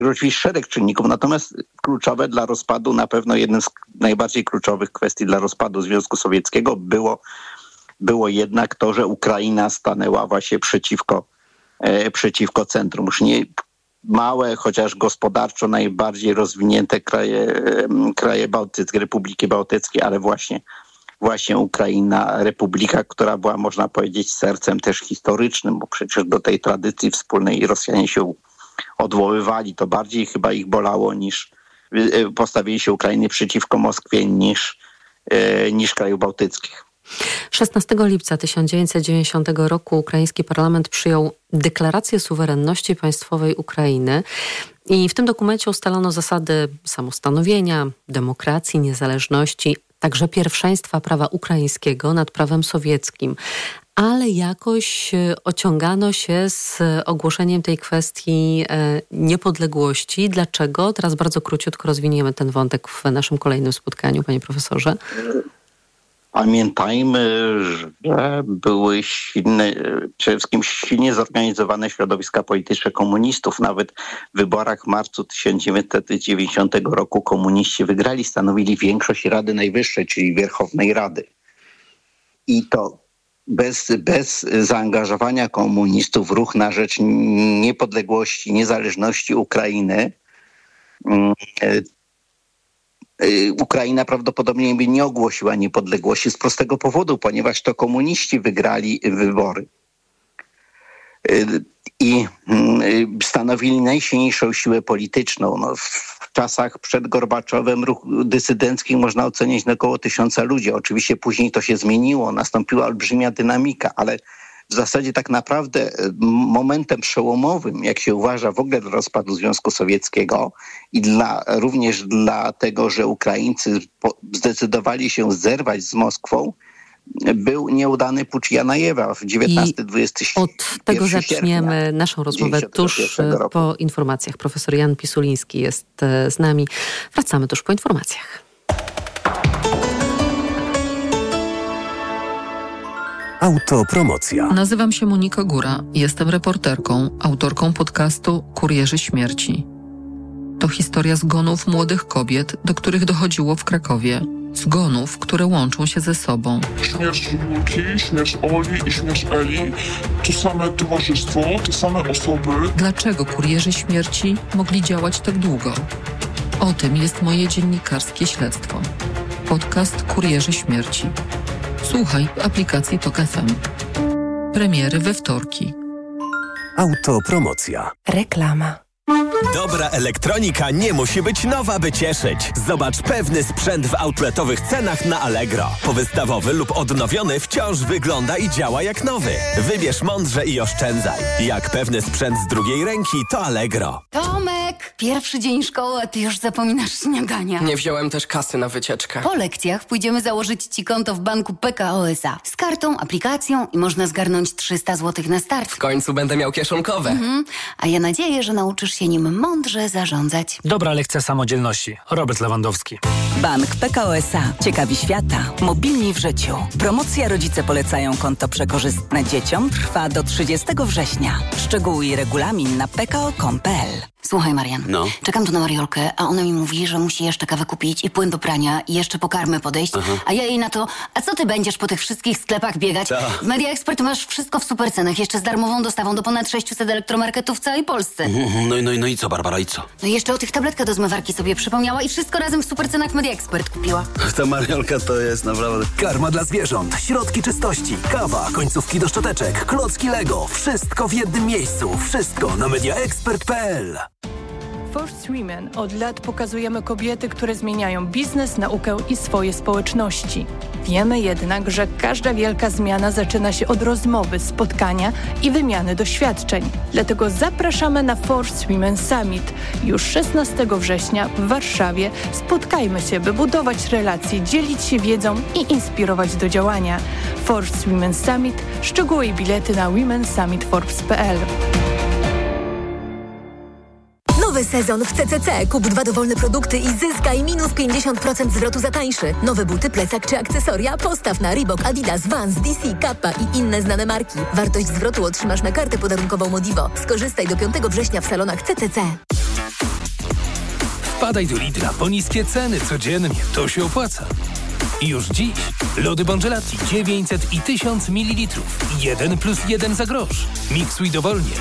oczywiście szereg czynników, natomiast kluczowe dla rozpadu, na pewno jednym z najbardziej kluczowych kwestii dla rozpadu Związku Sowieckiego było jednak to, że Ukraina stanęła właśnie przeciwko centrum. Już nie małe, chociaż gospodarczo najbardziej rozwinięte kraje bałtyckie, Republiki Bałtyckie, ale właśnie Ukraina, republika, która była, można powiedzieć, sercem też historycznym, bo przecież do tej tradycji wspólnej Rosjanie się odwoływali. To bardziej chyba ich bolało niż postawili się Ukrainy przeciwko Moskwie niż krajów bałtyckich. 16 lipca 1990 roku ukraiński parlament przyjął deklarację suwerenności państwowej Ukrainy i w tym dokumencie ustalono zasady samostanowienia, demokracji, niezależności, także pierwszeństwa prawa ukraińskiego nad prawem sowieckim. Ale jakoś ociągano się z ogłoszeniem tej kwestii niepodległości. Dlaczego? Teraz bardzo króciutko rozwiniemy ten wątek w naszym kolejnym spotkaniu, panie profesorze. Pamiętajmy, że były przede wszystkim silnie zorganizowane środowiska polityczne komunistów. Nawet w wyborach w marcu 1990 roku komuniści wygrali, stanowili większość Rady Najwyższej, czyli Werchownej Rady. I to bez zaangażowania komunistów w ruch na rzecz niepodległości, niezależności Ukrainy, Ukraina prawdopodobnie by nie ogłosiła niepodległości z prostego powodu, ponieważ to komuniści wygrali wybory i stanowili najsilniejszą siłę polityczną. No, w czasach przed Gorbaczowem ruch dysydencki można oceniać na około 1000 ludzi. Oczywiście później to się zmieniło, nastąpiła olbrzymia dynamika, ale w zasadzie tak naprawdę momentem przełomowym, jak się uważa w ogóle dla rozpadu Związku Sowieckiego i również dlatego, że Ukraińcy zdecydowali się zerwać z Moskwą, był nieudany pucz Janajewa w 19-21 Od tego zaczniemy naszą rozmowę tuż po informacjach. Profesor Jan Pisuliński jest z nami. Wracamy tuż po informacjach. Autopromocja. Nazywam się Monika Góra. Jestem reporterką, autorką podcastu Kurierzy Śmierci. To historia zgonów młodych kobiet, do których dochodziło w Krakowie. Zgonów, które łączą się ze sobą. Śmierć Julki, śmierć Oli i śmierć Eli to same towarzystwo, te same osoby. Dlaczego Kurierzy Śmierci mogli działać tak długo? O tym jest moje dziennikarskie śledztwo. Podcast Kurierzy Śmierci. Słuchaj w aplikacji TOK FM. Premiery we wtorki. Autopromocja. Reklama. Dobra elektronika nie musi być nowa, by cieszyć. Zobacz pewny sprzęt w outletowych cenach na Allegro. Powystawowy lub odnowiony wciąż wygląda i działa jak nowy. Wybierz mądrze i oszczędzaj. Jak pewny sprzęt z drugiej ręki, to Allegro. Tomek, pierwszy dzień szkoły, a ty już zapominasz śniadania. Nie wziąłem też kasy na wycieczkę. Po lekcjach pójdziemy założyć ci konto w banku PKO SA. Z kartą, aplikacją i można zgarnąć 300 zł na start. W końcu będę miał kieszonkowe. A ja nadzieję, że nauczysz się nim mądrze zarządzać. Dobra lekcja samodzielności. Robert Lewandowski. Bank PKO SA. Ciekawi świata. Mobilni w życiu. Promocja Rodzice polecają konto przekorzystne dzieciom trwa do 30 września. Szczegóły i regulamin na pko.com.pl. Słuchaj, Marian, czekam tu na Mariolkę, a ona mi mówi, że musi jeszcze kawę kupić i płyn do prania i jeszcze po karmę podejść, a ja jej na to, a co ty będziesz po tych wszystkich sklepach biegać? W Media Expert masz wszystko w super cenach, jeszcze z darmową dostawą do ponad 600 elektromarketów w całej Polsce. No i co, Barbara, i co? No i jeszcze o tych tabletkach do zmywarki sobie przypomniała i wszystko razem w super cenach w Media Expert kupiła. Ta Mariolka to jest naprawdę... Karma dla zwierząt, środki czystości, kawa, końcówki do szczoteczek, klocki Lego. Wszystko w jednym miejscu. Wszystko na mediaexpert.pl. First Women od lat pokazujemy kobiety, które zmieniają biznes, naukę i swoje społeczności. Wiemy jednak, że każda wielka zmiana zaczyna się od rozmowy, spotkania i wymiany doświadczeń. Dlatego zapraszamy na First Women Summit. Już 16 września w Warszawie spotkajmy się, by budować relacje, dzielić się wiedzą i inspirować do działania. First Women Summit. Szczegóły i bilety na womensummitforbes.pl. Nowy sezon w CCC. Kup 2 dowolne produkty i zyskaj minus 50% zwrotu za tańszy. Nowe buty, plecak czy akcesoria? Postaw na Reebok, Adidas, Vans, DC, Kappa i inne znane marki. Wartość zwrotu otrzymasz na kartę podarunkową Modivo. Skorzystaj do 5 września w salonach CCC. Wpadaj do Lidla, po niskie ceny codziennie. To się opłaca. I już dziś lody Bongelati 900 i 1000 ml. 1+1 za grosz. Miksuj dowolnie.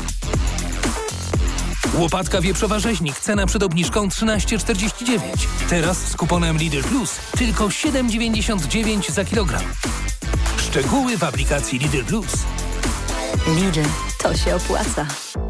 Łopatka wieprzowa rzeźnik, cena przed obniżką 13,49. Teraz z kuponem Lidl Plus tylko 7,99 za kilogram. Szczegóły w aplikacji Lidl Plus. Lidl, to się opłaca.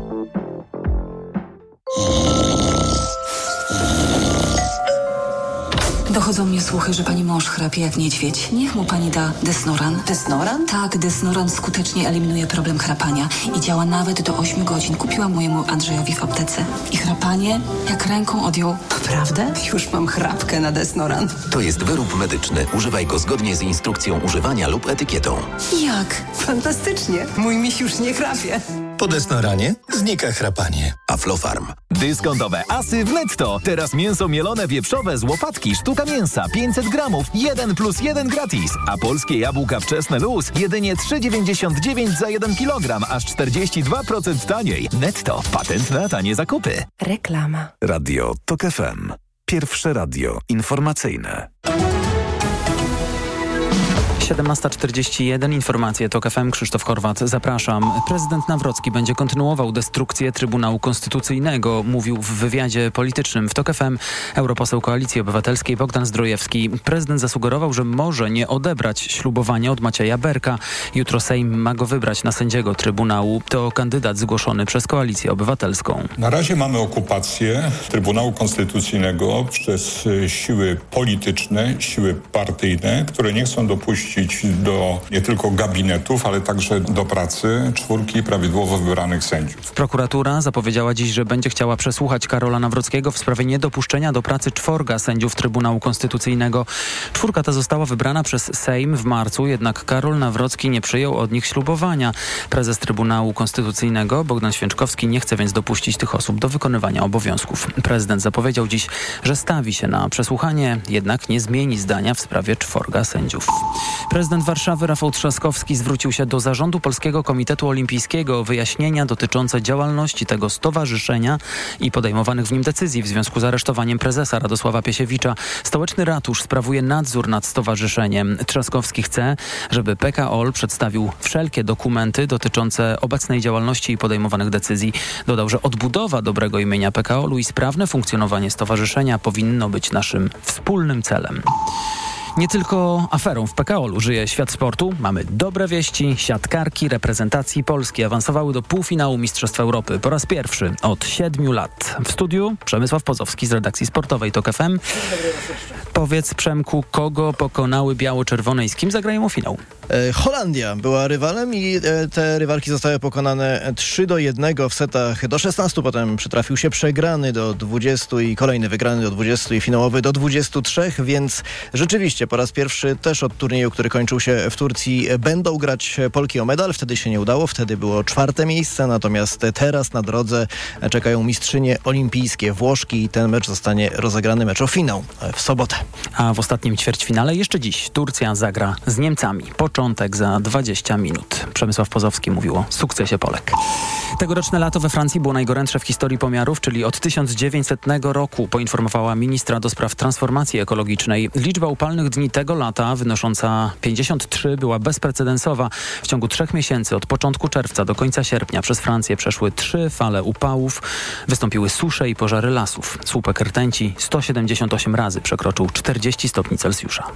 Dochodzą mnie słuchy, że pani mąż chrapie jak niedźwiedź. Niech mu pani da Desnoran. Desnoran? Tak, Desnoran skutecznie eliminuje problem chrapania i działa nawet do 8 godzin. Kupiłam mojemu Andrzejowi w aptece. I chrapanie jak ręką odjął. Naprawdę? Już mam chrapkę na Desnoran. To jest wyrób medyczny. Używaj go zgodnie z instrukcją używania lub etykietą. Jak? Fantastycznie. Mój miś już nie chrapie. Po Desnoranie znika chrapanie. Aflofarm. Dyskontowe asy w Netto. Teraz mięso mielone wieprzowe z łopatki, sztuka mięsa 500 gramów, 1+1 gratis. A polskie jabłka wczesne luz jedynie 3,99 za 1 kg, aż 42% taniej. Netto. Patent na tanie zakupy. Reklama. Radio TOK FM. Pierwsze radio informacyjne. 17:41. Informacje TOK FM. Krzysztof Horwat. Zapraszam. Prezydent Nawrocki będzie kontynuował destrukcję Trybunału Konstytucyjnego. Mówił w wywiadzie politycznym w TOK FM europoseł Koalicji Obywatelskiej Bogdan Zdrojewski. Prezydent zasugerował, że może nie odebrać ślubowania od Macieja Berka. Jutro Sejm ma go wybrać na sędziego Trybunału. To kandydat zgłoszony przez Koalicję Obywatelską. Na razie mamy okupację Trybunału Konstytucyjnego przez siły polityczne, siły partyjne, które nie chcą dopuścić do nie tylko gabinetów, ale także do pracy 4 prawidłowo wybranych sędziów. Prokuratura zapowiedziała dziś, że będzie chciała przesłuchać Karola Nawrockiego w sprawie niedopuszczenia do pracy 4 sędziów Trybunału Konstytucyjnego. 4 ta została wybrana przez Sejm w marcu, jednak Karol Nawrocki nie przyjął od nich ślubowania. Prezes Trybunału Konstytucyjnego Bogdan Święczkowski nie chce więc dopuścić tych osób do wykonywania obowiązków. Prezydent zapowiedział dziś, że stawi się na przesłuchanie, jednak nie zmieni zdania w sprawie 4 sędziów. Prezydent Warszawy Rafał Trzaskowski zwrócił się do Zarządu Polskiego Komitetu Olimpijskiego o wyjaśnienia dotyczące działalności tego stowarzyszenia i podejmowanych w nim decyzji w związku z aresztowaniem prezesa Radosława Piesiewicza. Stołeczny Ratusz sprawuje nadzór nad stowarzyszeniem. Trzaskowski chce, żeby PKOL przedstawił wszelkie dokumenty dotyczące obecnej działalności i podejmowanych decyzji. Dodał, że odbudowa dobrego imienia PKOL-u i sprawne funkcjonowanie stowarzyszenia powinno być naszym wspólnym celem. Nie tylko aferą w PKOL-u żyje świat sportu. Mamy dobre wieści. Siatkarki reprezentacji Polski awansowały do półfinału Mistrzostw Europy po raz pierwszy od 7 lat. W studiu Przemysław Pozowski z redakcji sportowej TOK FM. Powiedz, Przemku, kogo pokonały biało-czerwone i z kim zagrają o finał? Holandia była rywalem i te rywalki zostały pokonane 3-1 w setach do 16. Potem przytrafił się przegrany do 20 i kolejny wygrany do 20 i finałowy do 23, więc rzeczywiście po raz pierwszy też od turnieju, który kończył się w Turcji, będą grać Polki o medal. Wtedy się nie udało, wtedy było 4. miejsce, natomiast teraz na drodze czekają mistrzynie olimpijskie Włoszki i ten mecz zostanie rozegrany, mecz o finał w sobotę. A w ostatnim ćwierćfinale jeszcze dziś Turcja zagra z Niemcami. Początek za 20 minut. Przemysław Pozowski mówił o sukcesie Polek. Tegoroczne lato we Francji było najgorętsze w historii pomiarów, czyli od 1900 roku, poinformowała ministra do spraw transformacji ekologicznej. Liczba upalnych dni tego lata, wynosząca 53, była bezprecedensowa. W ciągu 3 miesięcy, od początku czerwca do końca sierpnia, przez Francję przeszły 3 fale upałów. Wystąpiły susze i pożary lasów. Słupek rtęci 178 razy przekroczył 40 stopni Celsjusza.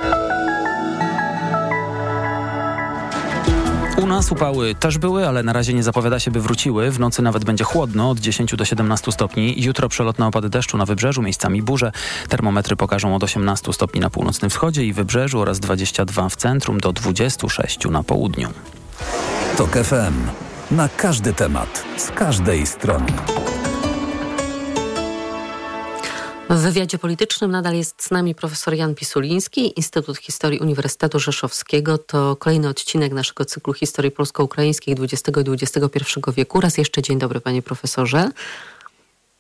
U nas upały też były, ale na razie nie zapowiada się, by wróciły. W nocy nawet będzie chłodno, od 10 do 17 stopni. Jutro przelotne opady deszczu na wybrzeżu, miejscami burze. Termometry pokażą od 18 stopni na północnym wschodzie i wybrzeżu oraz 22 w centrum do 26 na południu. TOK FM. Na każdy temat, z każdej strony. W wywiadzie politycznym nadal jest z nami profesor Jan Pisuliński, Instytut Historii Uniwersytetu Rzeszowskiego. To kolejny odcinek naszego cyklu Historii Polsko-Ukraińskiej XX i XXI wieku. Raz jeszcze dzień dobry, panie profesorze.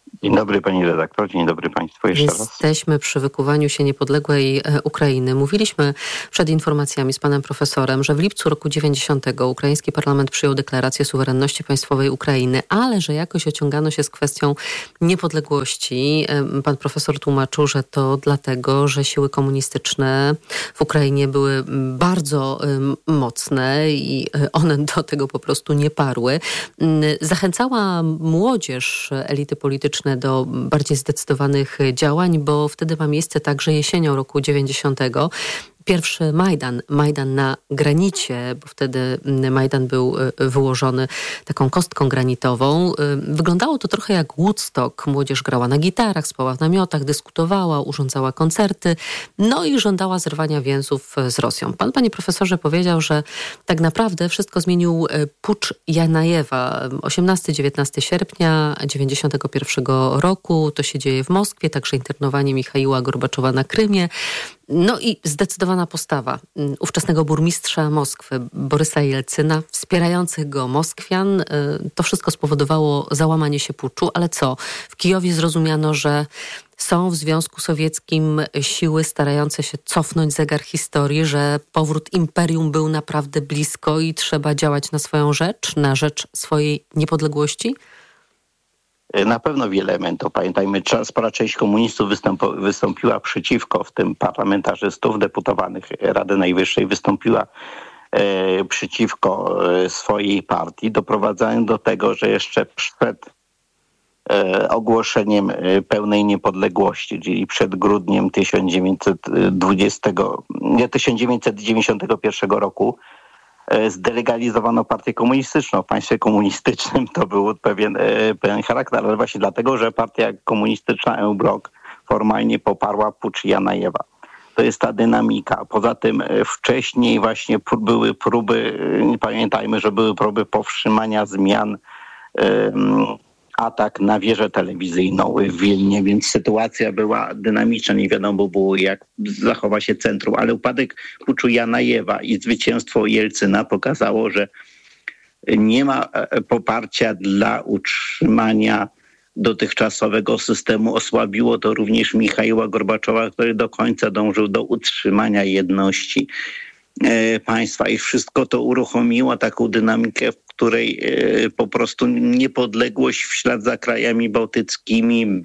Dzień dobry pani redaktor, dzień dobry państwu jeszcze raz. Jesteśmy przy wykuwaniu się niepodległej Ukrainy. Mówiliśmy przed informacjami z panem profesorem, że w lipcu roku 90 ukraiński parlament przyjął deklarację suwerenności państwowej Ukrainy, ale że jakoś ociągano się z kwestią niepodległości. Pan profesor tłumaczył, że to dlatego, że siły komunistyczne w Ukrainie były bardzo mocne i one do tego po prostu nie parły. Zachęcała młodzież, elity polityczne do bardziej zdecydowanych działań, bo wtedy ma miejsce także jesienią roku 90. Pierwszy Majdan na granicie, bo wtedy Majdan był wyłożony taką kostką granitową. Wyglądało to trochę jak Woodstock. Młodzież grała na gitarach, spała w namiotach, dyskutowała, urządzała koncerty, no i żądała zerwania więzów z Rosją. Pan, panie profesorze, powiedział, że tak naprawdę wszystko zmienił pucz Janajewa. 18-19 sierpnia 91 roku. To się dzieje w Moskwie, także internowanie Michaiła Gorbaczowa na Krymie. No i zdecydowana postawa ówczesnego burmistrza Moskwy, Borysa Jelcyna, wspierających go Moskwian. To wszystko spowodowało załamanie się puczu, ale co? W Kijowie zrozumiano, że są w Związku Sowieckim siły starające się cofnąć zegar historii, że powrót imperium był naprawdę blisko i trzeba działać na swoją rzecz, na rzecz swojej niepodległości? Na pewno wiele elementów. Pamiętajmy, spora część komunistów wystąpiła przeciwko, w tym parlamentarzystów, deputowanych Rady Najwyższej wystąpiła przeciwko swojej partii, doprowadzając do tego, że jeszcze przed ogłoszeniem pełnej niepodległości, czyli przed grudniem 1991 roku, zdelegalizowano partię komunistyczną. W państwie komunistycznym to był pewien charakter, ale właśnie dlatego, że partia komunistyczna Eł-Blok formalnie poparła pucz Janajewa. To jest ta dynamika. Poza tym wcześniej właśnie były próby, pamiętajmy, że były próby powstrzymania zmian, atak na wieżę telewizyjną w Wilnie, więc sytuacja była dynamiczna. Nie wiadomo było, jak zachowa się centrum, ale upadek puczu Janajewa i zwycięstwo Jelcyna pokazało, że nie ma poparcia dla utrzymania dotychczasowego systemu. Osłabiło to również Michaiła Gorbaczowa, który do końca dążył do utrzymania jedności państwa i wszystko to uruchomiło taką dynamikę, w której po prostu niepodległość w ślad za krajami bałtyckimi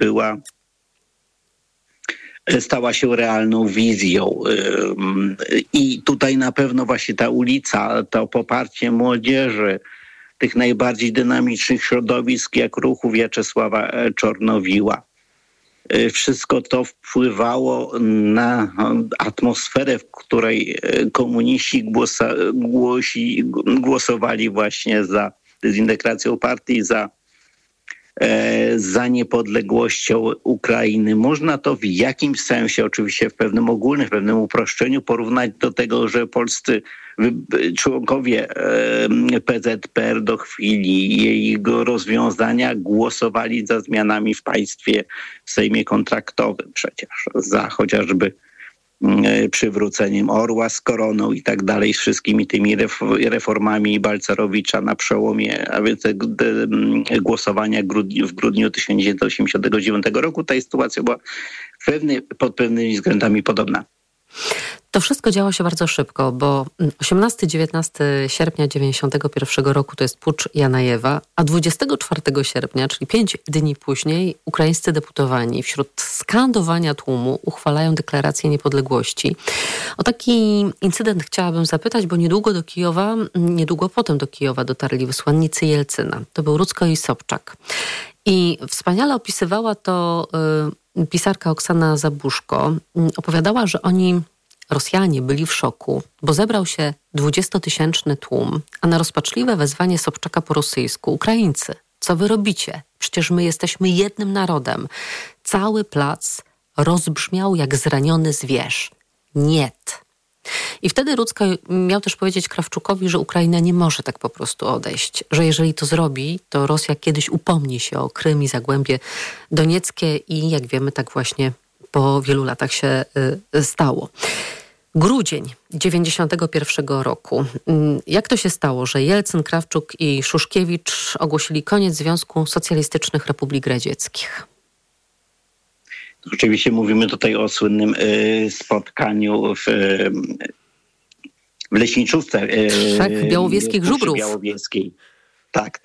stała się realną wizją. I tutaj na pewno właśnie ta ulica, to poparcie młodzieży, tych najbardziej dynamicznych środowisk, jak ruchu Wiaczesława Czornowiła. Wszystko to wpływało na atmosferę, w której komuniści głosowali właśnie za dezintegracją partii, za niepodległością Ukrainy. Można to w jakimś sensie, oczywiście w pewnym ogólnym, w pewnym uproszczeniu porównać do tego, że polscy członkowie PZPR do chwili jego rozwiązania głosowali za zmianami w państwie, w Sejmie kontraktowym przecież, za chociażby przywróceniem orła z koroną i tak dalej, z wszystkimi tymi reformami Balcerowicza na przełomie, a więc głosowania w grudniu 1989 roku. Ta sytuacja była pod pewnymi względami podobna. To wszystko działo się bardzo szybko, bo 18-19 sierpnia 1991 roku to jest pucz Janajewa, a 24 sierpnia, czyli 5 dni później, ukraińscy deputowani wśród skandowania tłumu uchwalają deklarację niepodległości. O taki incydent chciałabym zapytać, bo niedługo potem do Kijowa dotarli wysłannicy Jelcyna. To był Rudzko i Sobczak. I wspaniale opisywała to pisarka Oksana Zabuszko. Opowiadała, że Rosjanie byli w szoku, bo zebrał się 20-tysięczny tłum, a na rozpaczliwe wezwanie Sobczaka po rosyjsku: Ukraińcy, co wy robicie? Przecież my jesteśmy jednym narodem. Cały plac rozbrzmiał jak zraniony zwierz. Niet. I wtedy Rudzko miał też powiedzieć Krawczukowi, że Ukraina nie może tak po prostu odejść, że jeżeli to zrobi, to Rosja kiedyś upomni się o Krym i Zagłębie Donieckie i jak wiemy, tak właśnie po wielu latach się stało. Grudzień 91 roku. Jak to się stało, że Jelcyn, Krawczuk i Szuszkiewicz ogłosili koniec Związku Socjalistycznych Republik Radzieckich? Oczywiście mówimy tutaj o słynnym spotkaniu w leśniczówce. Trzech białowieskich żubrów. Białowieskiej. Tak.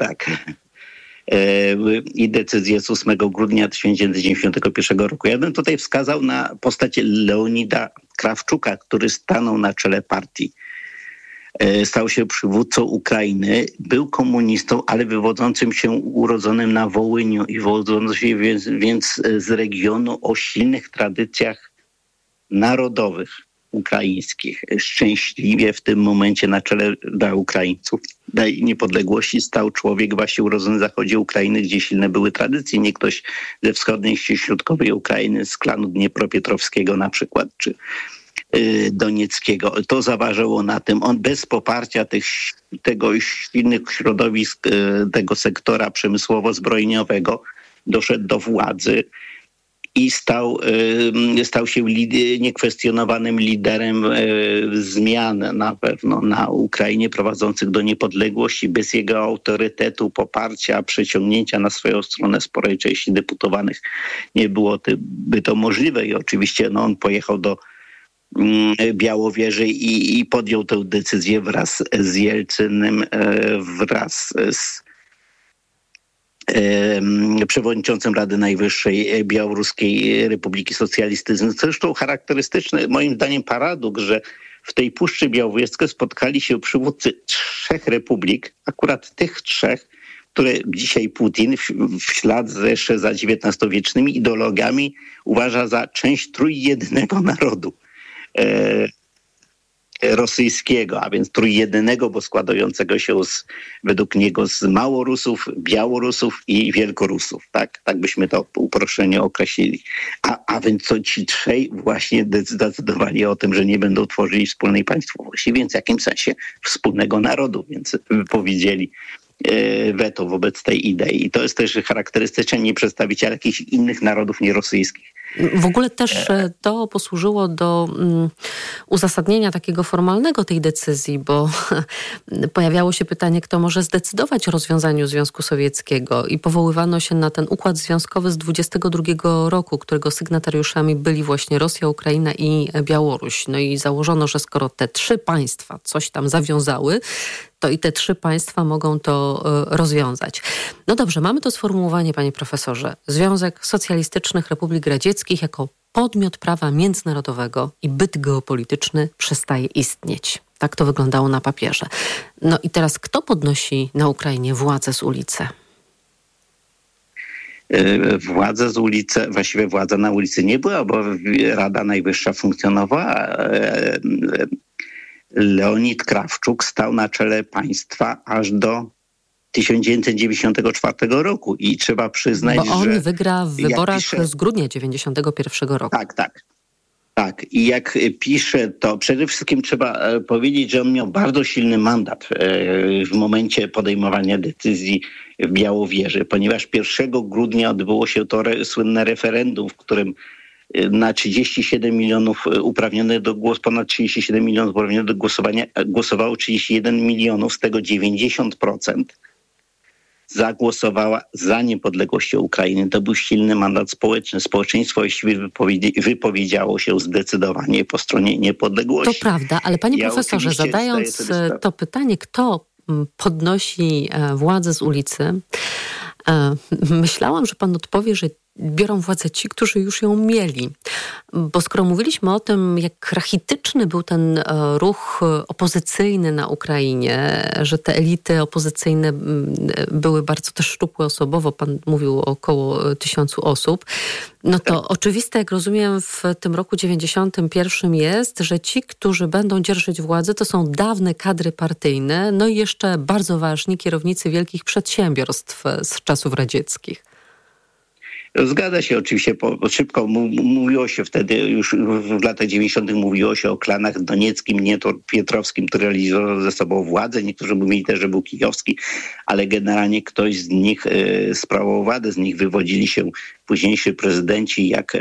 I decyzję z 8 grudnia 1991 roku. Ja bym tutaj wskazał na postać Leonida Krawczuka, który stanął na czele partii. Stał się przywódcą Ukrainy, był komunistą, ale wywodzącym się, urodzonym na Wołyniu i wywodzącym się więc z regionu o silnych tradycjach narodowych ukraińskich. Szczęśliwie w tym momencie na czele dla Ukraińców, dla niepodległości stał człowiek właśnie urodzony w zachodzie Ukrainy, gdzie silne były tradycje. Nie ktoś ze wschodniej czy środkowej Ukrainy, z klanu Dniepropietrowskiego na przykład, czy Donieckiego. To zaważyło na tym. On bez poparcia tego silnych środowisk, tego sektora przemysłowo-zbrojeniowego doszedł do władzy i stał się niekwestionowanym liderem zmian na pewno na Ukrainie prowadzących do niepodległości. Bez jego autorytetu, poparcia, przeciągnięcia na swoją stronę sporej części deputowanych nie byłoby to możliwe i oczywiście on pojechał do Białowieży i podjął tę decyzję wraz z Jelcynem, wraz z przewodniczącym Rady Najwyższej Białoruskiej Republiki Socjalistycznej. Zresztą charakterystyczny moim zdaniem paradoks, że w tej Puszczy Białowieskiej spotkali się przywódcy 3 republik, akurat tych 3, które dzisiaj Putin w ślad jeszcze za XIX-wiecznymi ideologiami uważa za część trójjednego narodu rosyjskiego, a więc trójjednego, bo składającego się według niego z Małorusów, Białorusów i Wielkorusów. Tak byśmy to uproszczenie określili. A więc to ci 3 właśnie zdecydowali o tym, że nie będą tworzyli wspólnej państwowości, więc w jakimś sensie wspólnego narodu, więc wypowiedzieli weto wobec tej idei. I to jest też charakterystyczne nieprzedstawiciele jakichś innych narodów nierosyjskich. W ogóle też to posłużyło do uzasadnienia takiego formalnego tej decyzji, bo pojawiało się pytanie, kto może zdecydować o rozwiązaniu Związku Sowieckiego i powoływano się na ten układ związkowy z 1922 roku, którego sygnatariuszami byli właśnie Rosja, Ukraina i Białoruś. No i założono, że skoro te 3 państwa coś tam zawiązały, to i te 3 państwa mogą to rozwiązać. No dobrze, mamy to sformułowanie, panie profesorze. Związek Socjalistycznych Republik Radzieckich jako podmiot prawa międzynarodowego i byt geopolityczny przestaje istnieć. Tak to wyglądało na papierze. No i teraz kto podnosi na Ukrainie władzę z ulicy? Władza z ulicy, właściwie władza na ulicy nie była, bo Rada Najwyższa funkcjonowała. Leonid Krawczuk stał na czele państwa aż do 1994 roku i trzeba przyznać, że... Bo on wygra w wyborach z grudnia 1991 roku. Tak. I jak pisze, to przede wszystkim trzeba powiedzieć, że on miał bardzo silny mandat w momencie podejmowania decyzji w Białowieży, ponieważ 1 grudnia odbyło się to słynne referendum, w którym na 37 milionów uprawnionych do głosu, ponad 37 milionów uprawnionych do głosowania, głosowało 31 milionów, z tego 90% zagłosowała za niepodległością Ukrainy. To był silny mandat społeczny. Społeczeństwo właściwie wypowiedziało się zdecydowanie po stronie niepodległości. To prawda, ale panie profesorze, zadając to pytanie, kto podnosi władzę z ulicy, myślałam, że pan odpowie, że biorą władzę ci, którzy już ją mieli. Bo skoro mówiliśmy o tym, jak rachityczny był ten ruch opozycyjny na Ukrainie, że te elity opozycyjne były bardzo też szczupłe osobowo, pan mówił o około 1000 osób, no to oczywiste, jak rozumiem, w tym roku 91 jest, że ci, którzy będą dzierżyć władzę, to są dawne kadry partyjne, no i jeszcze bardzo ważni kierownicy wielkich przedsiębiorstw z czasów radzieckich. Zgadza się oczywiście, szybko mówiło się wtedy, już w latach 90. mówiło się o klanach donieckim, Pietrowskim, który realizował ze sobą władzę. Niektórzy mówili też, że był kijowski, ale generalnie ktoś z nich sprawował władzę, z nich wywodzili się późniejsi prezydenci jak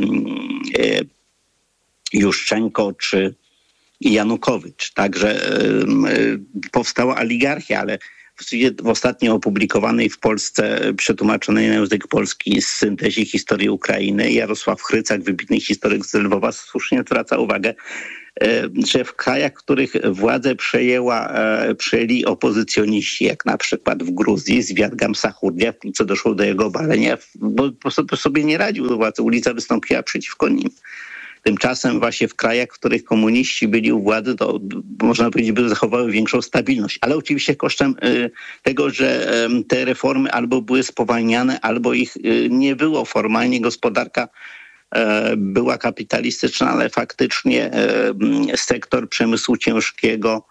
Juszczenko czy Janukowycz. Także powstała oligarchia, ale w ostatnio opublikowanej w Polsce, przetłumaczonej na język polski syntezie historii Ukrainy, Jarosław Chrycak, wybitny historyk z Lwowa, słusznie zwraca uwagę, że w krajach, w których władzę przejęli opozycjoniści, jak na przykład w Gruzji, Zwiat Gamsachurdia, wkrótce doszło do jego obalenia, bo sobie nie radził do władzy, ulica wystąpiła przeciwko nim. Tymczasem właśnie w krajach, w których komuniści byli u władzy, to można powiedzieć, by zachowały większą stabilność. Ale oczywiście kosztem tego, że te reformy albo były spowalniane, albo ich nie było formalnie. Gospodarka była kapitalistyczna, ale faktycznie sektor przemysłu ciężkiego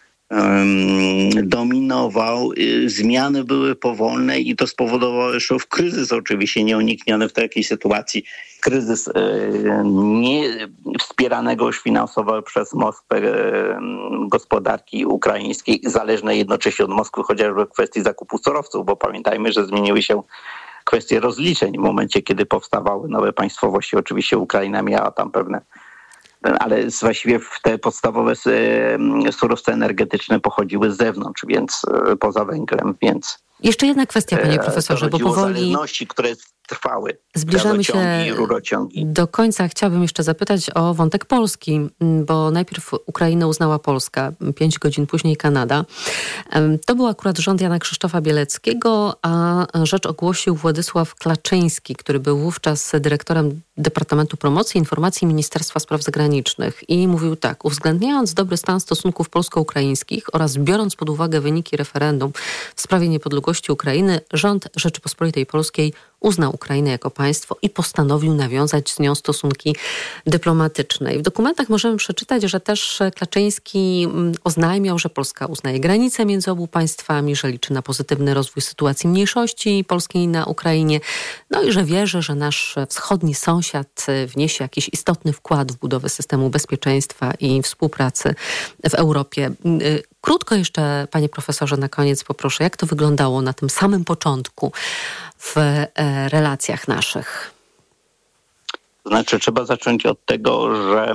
dominował. Zmiany były powolne i to spowodowało jeszcze kryzys, oczywiście nieunikniony w takiej sytuacji. Kryzys nie wspieranego już finansowo przez Moskwę gospodarki ukraińskiej, zależnej jednocześnie od Moskwy chociażby w kwestii zakupu surowców, bo pamiętajmy, że zmieniły się kwestie rozliczeń w momencie, kiedy powstawały nowe państwowości. Oczywiście Ukraina miała tam pewne, ale właściwie te podstawowe surowce energetyczne pochodziły z zewnątrz, więc poza węglem, więc... Jeszcze jedna kwestia, panie profesorze, bo powoli zależności, które trwały. Zbliżamy się do końca. Chciałabym jeszcze zapytać o wątek polski, bo najpierw Ukrainę uznała Polska, 5 godzin później Kanada. To był akurat rząd Jana Krzysztofa Bieleckiego, a rzecz ogłosił Władysław Klaczyński, który był wówczas dyrektorem Departamentu Promocji i Informacji Ministerstwa Spraw Zagranicznych i mówił tak: uwzględniając dobry stan stosunków polsko-ukraińskich oraz biorąc pod uwagę wyniki referendum w sprawie niepodległości Ukrainy, rząd Rzeczypospolitej Polskiej uznał Ukrainę jako państwo i postanowił nawiązać z nią stosunki dyplomatyczne. I w dokumentach możemy przeczytać, że też Klaczyński oznajmiał, że Polska uznaje granice między obu państwami, że liczy na pozytywny rozwój sytuacji mniejszości polskiej na Ukrainie, no i że wierzy, że nasz wschodni sąsiad wniesie jakiś istotny wkład w budowę systemu bezpieczeństwa i współpracy w Europie. Krótko jeszcze, panie profesorze, na koniec poproszę, jak to wyglądało na tym samym początku w relacjach naszych? Znaczy, trzeba zacząć od tego, że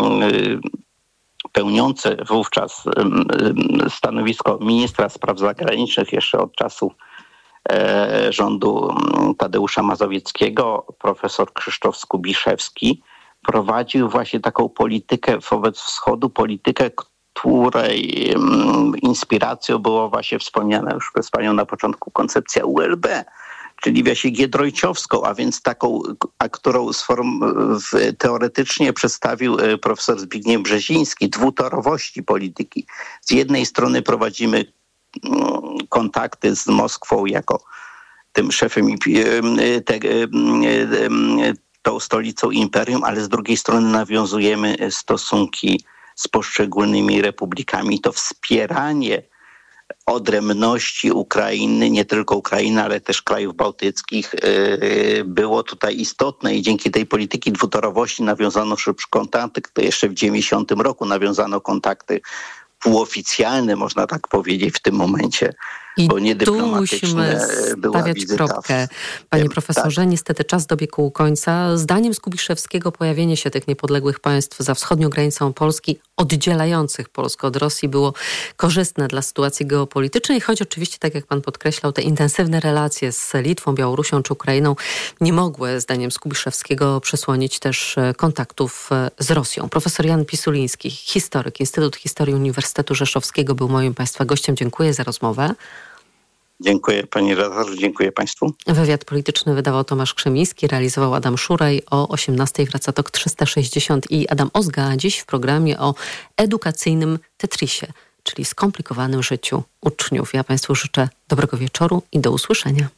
pełniący wówczas stanowisko ministra spraw zagranicznych jeszcze od czasu rządu Tadeusza Mazowieckiego, profesor Krzysztof Skubiszewski, prowadził właśnie taką politykę wobec wschodu, politykę, której inspiracją było właśnie wspomniana już przez panią na początku koncepcja ULB, czyli właśnie giedroyciowską, a więc taką, którą teoretycznie przedstawił profesor Zbigniew Brzeziński, dwutorowości polityki. Z jednej strony prowadzimy kontakty z Moskwą jako tym szefem, tą stolicą imperium, ale z drugiej strony nawiązujemy stosunki z poszczególnymi republikami. To wspieranie odrębności Ukrainy, nie tylko Ukrainy, ale też krajów bałtyckich było tutaj istotne i dzięki tej polityki dwutorowości nawiązano szybko kontakty. To jeszcze w 90 roku nawiązano kontakty półoficjalne, można tak powiedzieć w tym momencie, bo nie dyplomatyczne była wizyta. Kropkę, panie profesorze. Tak. Niestety czas dobiegł końca. Zdaniem Skubiszewskiego pojawienie się tych niepodległych państw za wschodnią granicą Polski, oddzielających Polskę od Rosji, było korzystne dla sytuacji geopolitycznej, choć oczywiście, tak jak pan podkreślał, te intensywne relacje z Litwą, Białorusią czy Ukrainą nie mogły, zdaniem Skubiszewskiego, przysłonić też kontaktów z Rosją. Profesor Jan Pisuliński, historyk, Instytut Historii Uniwersytetu Rzeszowskiego, był moim państwa gościem. Dziękuję za rozmowę. Dziękuję pani redaktor, dziękuję państwu. Wywiad polityczny wydawał Tomasz Krzemiński, realizował Adam Szuraj. O 18:00 wraca TOK 360 i Adam Ozga, dziś w programie o edukacyjnym Tetrisie, czyli skomplikowanym życiu uczniów. Ja państwu życzę dobrego wieczoru i do usłyszenia.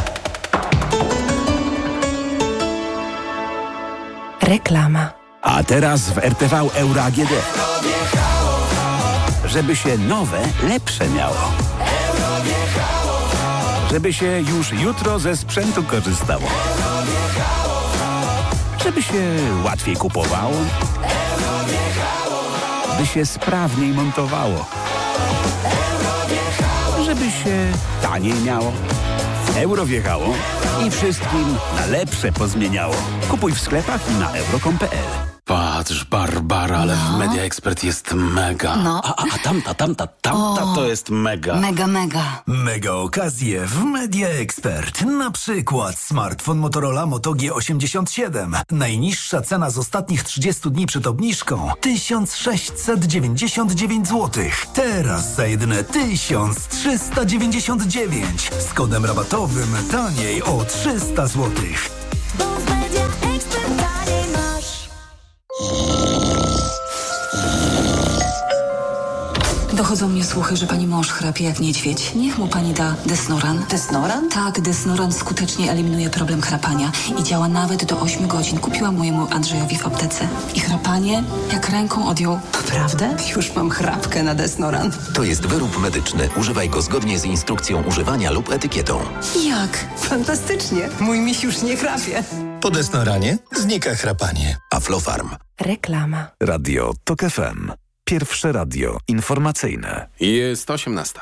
Reklama. A teraz w RTV Euro AGD. Żeby się nowe, lepsze miało. Żeby się już jutro ze sprzętu korzystało. Żeby się łatwiej kupowało. By się sprawniej montowało. Żeby się taniej miało. Euro wjechało i wszystkim na lepsze pozmieniało. Kupuj w sklepach i na euro.com.pl. Patrz, Barbara, ale w Media Expert jest mega. No. A tamta to jest mega. Mega. Mega okazje w Media Expert. Na przykład smartfon Motorola Moto G87. Najniższa cena z ostatnich 30 dni przed obniżką 1699 zł. Teraz za jedyne 1399. Z kodem rabatowym taniej o 300 zł. Dochodzą mnie słuchy, że pani mąż chrapie jak niedźwiedź. Niech mu pani da Desnoran. Desnoran? Tak, Desnoran skutecznie eliminuje problem chrapania i działa nawet do 8 godzin. Kupiłam mojemu Andrzejowi w aptece. I chrapanie jak ręką odjął. Naprawdę? Już mam chrapkę na Desnoran. To jest wyrób medyczny. Używaj go zgodnie z instrukcją używania lub etykietą. Jak? Fantastycznie. Mój miś już nie chrapie. Po Desnoranie znika chrapanie. Aflofarm. Reklama. Radio TOK FM. Pierwsze radio informacyjne. Jest 18.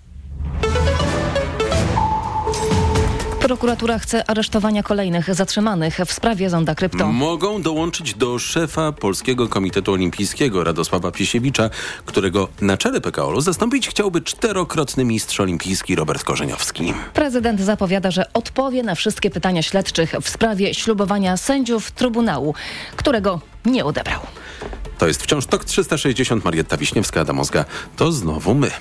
Prokuratura chce aresztowania kolejnych zatrzymanych w sprawie Zonda Krypto. Mogą dołączyć do szefa Polskiego Komitetu Olimpijskiego Radosława Piesiewicza, którego na czele PKOL-u zastąpić chciałby 4-krotny mistrz olimpijski Robert Korzeniowski. Prezydent zapowiada, że odpowie na wszystkie pytania śledczych w sprawie ślubowania sędziów Trybunału, którego nie odebrał. To jest wciąż TOK 360. Marietta Wiśniewska, Adam Ozga. To znowu my.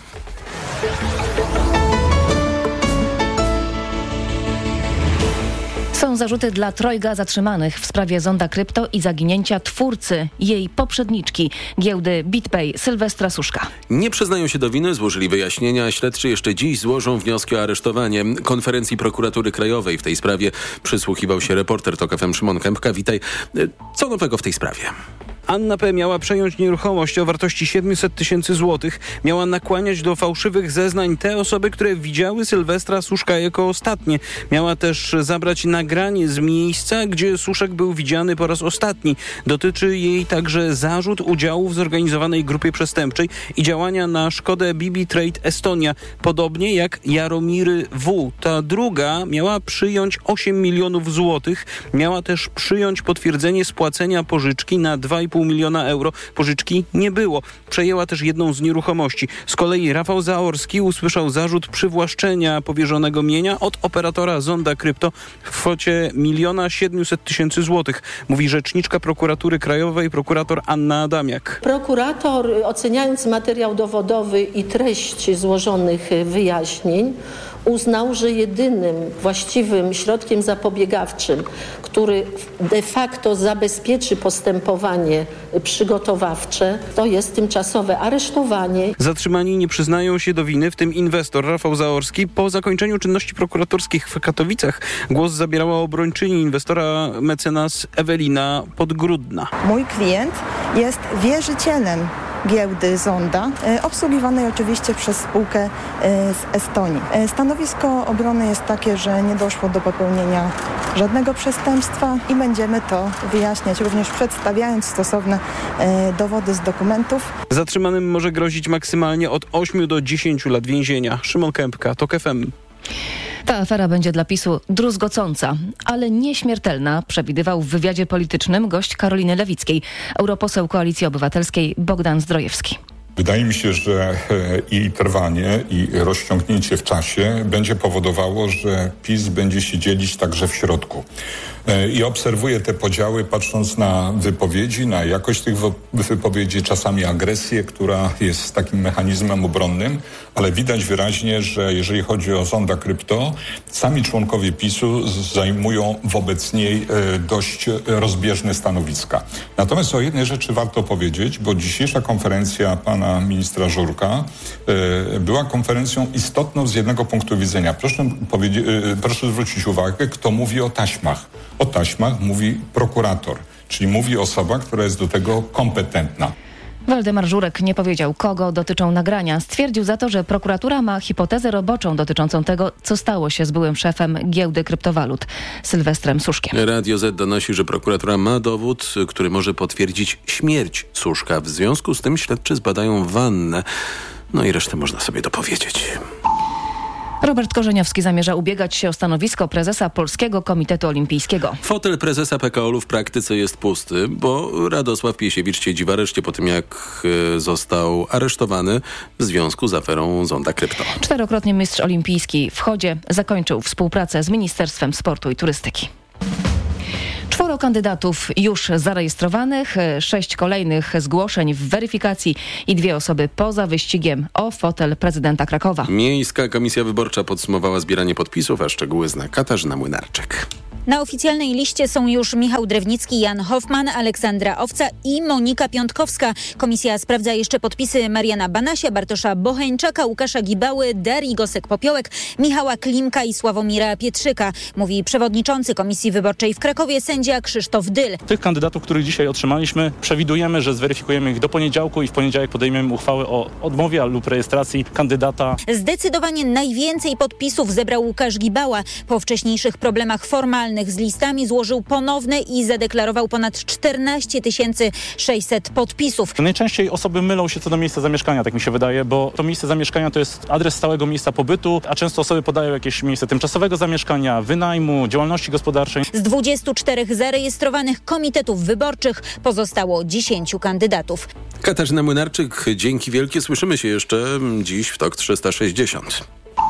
Są zarzuty dla trojga zatrzymanych w sprawie Zonda Krypto i zaginięcia twórcy, jej poprzedniczki, giełdy BitPay Sylwestra Suszka. Nie przyznają się do winy, złożyli wyjaśnienia. Śledczy jeszcze dziś złożą wnioski o aresztowanie. Konferencji Prokuratury Krajowej w tej sprawie przysłuchiwał się reporter TOK FM Szymon Kępka. Witaj. Co nowego w tej sprawie? Anna P. miała przejąć nieruchomość o wartości 700 000 złotych. Miała nakłaniać do fałszywych zeznań te osoby, które widziały Sylwestra Suszka jako ostatnie. Miała też zabrać nagranie z miejsca, gdzie Suszek był widziany po raz ostatni. Dotyczy jej także zarzut udziału w zorganizowanej grupie przestępczej i działania na szkodę BB Trade Estonia. Podobnie jak Jaromiry W. Ta druga miała przyjąć 8 milionów złotych. Miała też przyjąć potwierdzenie spłacenia pożyczki na 2,5 miliona euro. Pożyczki nie było. Przejęła też jedną z nieruchomości. Z kolei Rafał Zaorski usłyszał zarzut przywłaszczenia powierzonego mienia od operatora Zonda Krypto w kwocie 1 700 000 złotych. Mówi rzeczniczka Prokuratury Krajowej, prokurator Anna Adamiak. Prokurator, oceniając materiał dowodowy i treść złożonych wyjaśnień, uznał, że jedynym właściwym środkiem zapobiegawczym, który de facto zabezpieczy postępowanie przygotowawcze, to jest tymczasowe aresztowanie. Zatrzymani nie przyznają się do winy, w tym inwestor Rafał Zaorski. Po zakończeniu czynności prokuratorskich w Katowicach głos zabierała obrończyni inwestora mecenas Ewelina Podgrudna. Mój klient jest wierzycielem giełdy Zonda, obsługiwanej oczywiście przez spółkę z Estonii. Stanowisko obrony jest takie, że nie doszło do popełnienia żadnego przestępstwa i będziemy to wyjaśniać, również przedstawiając stosowne dowody z dokumentów. Zatrzymanym może grozić maksymalnie od 8 do 10 lat więzienia. Szymon Kępka, TOK FM. Ta afera będzie dla PiS-u druzgocąca, ale nieśmiertelna, przewidywał w wywiadzie politycznym gość Karoliny Lewickiej, europoseł Koalicji Obywatelskiej Bogdan Zdrojewski. Wydaje mi się, że i trwanie, i rozciągnięcie w czasie będzie powodowało, że PiS będzie się dzielić także w środku. I obserwuję te podziały, patrząc na wypowiedzi, na jakość tych wypowiedzi, czasami agresję, która jest takim mechanizmem obronnym, ale widać wyraźnie, że jeżeli chodzi o Zonda Krypto, sami członkowie PiS-u zajmują wobec niej dość rozbieżne stanowiska. Natomiast o jednej rzeczy warto powiedzieć, bo dzisiejsza konferencja pana ministra Żurka była konferencją istotną z jednego punktu widzenia. Proszę zwrócić uwagę, kto mówi o taśmach. O taśmach mówi prokurator, czyli mówi osoba, która jest do tego kompetentna. Waldemar Żurek nie powiedział, kogo dotyczą nagrania. Stwierdził za to, że prokuratura ma hipotezę roboczą dotyczącą tego, co stało się z byłym szefem giełdy kryptowalut Sylwestrem Suszkiem. Radio Z donosi, że prokuratura ma dowód, który może potwierdzić śmierć Suszka. W związku z tym śledczy zbadają wannę. No i resztę można sobie dopowiedzieć. Robert Korzeniowski zamierza ubiegać się o stanowisko prezesa Polskiego Komitetu Olimpijskiego. Fotel prezesa PKOL-u w praktyce jest pusty, bo Radosław Piesiewicz siedzi w areszcie po tym, jak został aresztowany w związku z aferą Zonda Krypto. 4-krotnie mistrz olimpijski w chodzie zakończył współpracę z Ministerstwem Sportu i Turystyki. 4 kandydatów już zarejestrowanych, 6 kolejnych zgłoszeń w weryfikacji i 2 osoby poza wyścigiem o fotel prezydenta Krakowa. Miejska Komisja Wyborcza podsumowała zbieranie podpisów, a szczegóły zna Katarzyna Młynarczyk. Na oficjalnej liście są już Michał Drewnicki, Jan Hoffman, Aleksandra Owca i Monika Piątkowska. Komisja sprawdza jeszcze podpisy Mariana Banasia, Bartosza Bocheńczaka, Łukasza Gibały, Darii Gosek-Popiołek, Michała Klimka i Sławomira Pietrzyka, mówi przewodniczący Komisji Wyborczej w Krakowie, sędzia Krzysztof Dyl. Tych kandydatów, których dzisiaj otrzymaliśmy, przewidujemy, że zweryfikujemy ich do poniedziałku i w poniedziałek podejmiemy uchwałę o odmowie lub rejestracji kandydata. Zdecydowanie najwięcej podpisów zebrał Łukasz Gibała. Po wcześniejszych problemach formalnych z listami złożył ponowne i zadeklarował ponad 14 600 podpisów. Najczęściej osoby mylą się co do miejsca zamieszkania, tak mi się wydaje, bo to miejsce zamieszkania to jest adres stałego miejsca pobytu, a często osoby podają jakieś miejsce tymczasowego zamieszkania, wynajmu, działalności gospodarczej. Z 24 zarejestrowanych komitetów wyborczych pozostało 10 kandydatów. Katarzyna Młynarczyk, dzięki wielkie. Słyszymy się jeszcze dziś w TOK 360.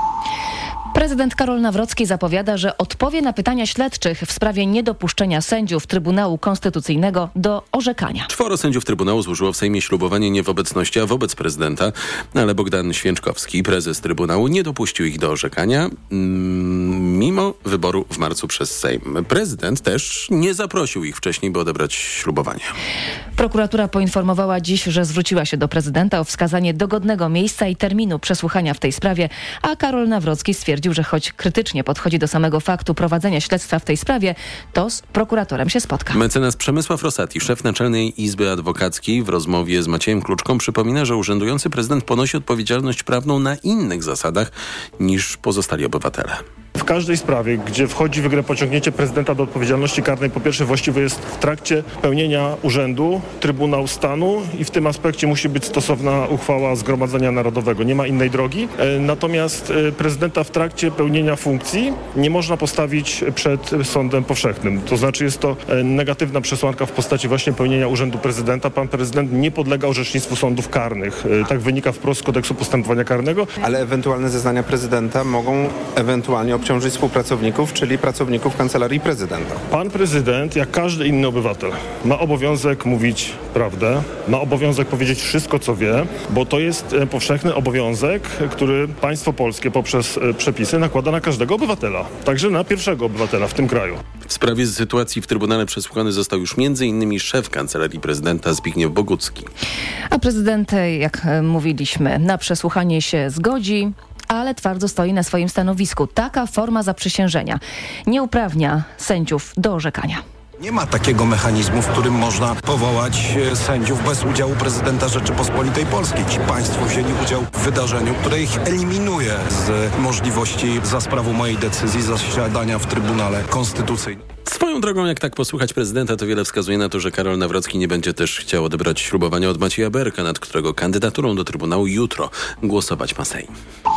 Prezydent Karol Nawrocki zapowiada, że odpowie na pytania śledczych w sprawie niedopuszczenia sędziów Trybunału Konstytucyjnego do orzekania. 4 sędziów Trybunału złożyło w Sejmie ślubowanie nie w obecności, a wobec prezydenta, ale Bogdan Święczkowski, prezes Trybunału, nie dopuścił ich do orzekania, mimo wyboru w marcu przez Sejm. Prezydent też nie zaprosił ich wcześniej, by odebrać ślubowanie. Prokuratura poinformowała dziś, że zwróciła się do prezydenta o wskazanie dogodnego miejsca i terminu przesłuchania w tej sprawie, a Karol Nawrocki stwierdził, że choć krytycznie podchodzi do samego faktu prowadzenia śledztwa w tej sprawie, to z prokuratorem się spotka. Mecenas Przemysław Rosati, szef Naczelnej Izby Adwokackiej, w rozmowie z Maciejem Kluczką przypomina, że urzędujący prezydent ponosi odpowiedzialność prawną na innych zasadach niż pozostali obywatele. W każdej sprawie, gdzie wchodzi w grę pociągnięcie prezydenta do odpowiedzialności karnej, po pierwsze właściwe jest w trakcie pełnienia urzędu Trybunał Stanu i w tym aspekcie musi być stosowna uchwała Zgromadzenia Narodowego. Nie ma innej drogi. Natomiast prezydenta w trakcie pełnienia funkcji nie można postawić przed sądem powszechnym. To znaczy jest to negatywna przesłanka w postaci właśnie pełnienia urzędu prezydenta. Pan prezydent nie podlega orzecznictwu sądów karnych. Tak wynika wprost z kodeksu postępowania karnego. Ale ewentualne zeznania prezydenta mogą ewentualnie obciążyć współpracowników, czyli pracowników Kancelarii Prezydenta. Pan prezydent, jak każdy inny obywatel, ma obowiązek mówić prawdę, ma obowiązek powiedzieć wszystko, co wie, bo to jest powszechny obowiązek, który państwo polskie poprzez przepisy nakłada na każdego obywatela, także na pierwszego obywatela w tym kraju. W sprawie sytuacji w Trybunale przesłuchany został już m.in. szef Kancelarii Prezydenta Zbigniew Bogucki. A prezydent, jak mówiliśmy, na przesłuchanie się zgodzi, ale twardo stoi na swoim stanowisku. Taka forma zaprzysiężenia nie uprawnia sędziów do orzekania. Nie ma takiego mechanizmu, w którym można powołać sędziów bez udziału prezydenta Rzeczypospolitej Polskiej. Ci państwo wzięli udział w wydarzeniu, które ich eliminuje z możliwości za sprawą mojej decyzji zasiadania w Trybunale Konstytucyjnym. Swoją drogą, jak tak posłuchać prezydenta, to wiele wskazuje na to, że Karol Nawrocki nie będzie też chciał odebrać ślubowania od Macieja Berka, nad którego kandydaturą do Trybunału jutro głosować ma Sejm.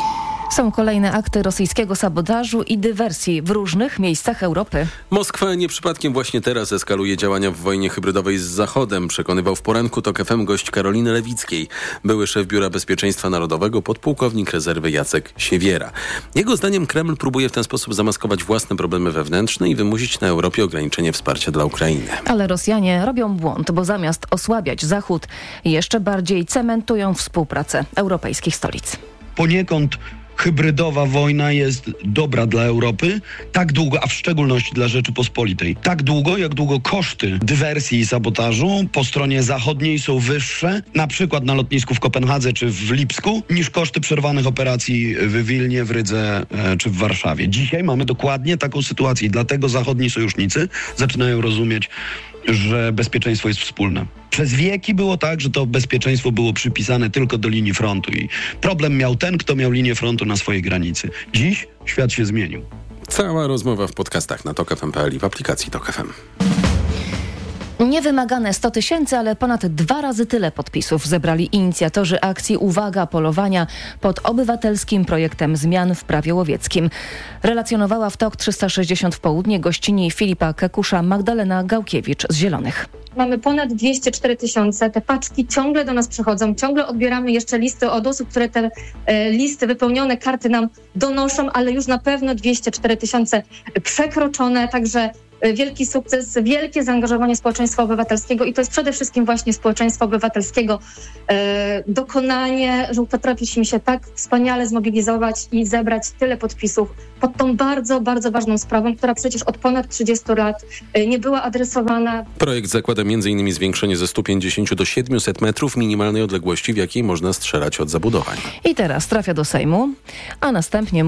Są kolejne akty rosyjskiego sabotażu i dywersji w różnych miejscach Europy. Moskwa nie przypadkiem właśnie teraz eskaluje działania w wojnie hybrydowej z Zachodem, przekonywał w poranku TOK FM gość Karoliny Lewickiej, były szef Biura Bezpieczeństwa Narodowego, podpułkownik rezerwy Jacek Siewiera. Jego zdaniem Kreml próbuje w ten sposób zamaskować własne problemy wewnętrzne i wymusić na Europie ograniczenie wsparcia dla Ukrainy. Ale Rosjanie robią błąd, bo zamiast osłabiać Zachód, jeszcze bardziej cementują współpracę europejskich stolic. Poniekąd hybrydowa wojna jest dobra dla Europy, tak długo, a w szczególności dla Rzeczypospolitej. Tak długo, jak długo koszty dywersji i sabotażu po stronie zachodniej są wyższe, na przykład na lotnisku w Kopenhadze czy w Lipsku, niż koszty przerwanych operacji w Wilnie, w Rydze czy w Warszawie. Dzisiaj mamy dokładnie taką sytuację i dlatego zachodni sojusznicy zaczynają rozumieć, że bezpieczeństwo jest wspólne. Przez wieki było tak, że to bezpieczeństwo było przypisane tylko do linii frontu i problem miał ten, kto miał linię frontu na swojej granicy. Dziś świat się zmienił. Cała rozmowa w podcastach na TOK FM.pl i w aplikacji TOK FM. Niewymagane 100 000, ale ponad 2 razy tyle podpisów zebrali inicjatorzy akcji Uwaga Polowania pod obywatelskim projektem zmian w prawie łowieckim. Relacjonowała w TOK 360 w południe gościni Filipa Kekusza Magdalena Gałkiewicz z Zielonych. Mamy ponad 204 000, te paczki ciągle do nas przychodzą, ciągle odbieramy jeszcze listy od osób, które te listy, wypełnione karty nam donoszą, ale już na pewno 204 000 przekroczone, także wielki sukces, wielkie zaangażowanie społeczeństwa obywatelskiego i to jest przede wszystkim właśnie społeczeństwa obywatelskiego dokonanie, że potrafiliśmy się tak wspaniale zmobilizować i zebrać tyle podpisów pod tą bardzo, bardzo ważną sprawą, która przecież od ponad 30 lat nie była adresowana. Projekt zakłada m.in. zwiększenie ze 150 do 700 metrów minimalnej odległości, w jakiej można strzelać od zabudowań. I teraz trafia do Sejmu, a następnie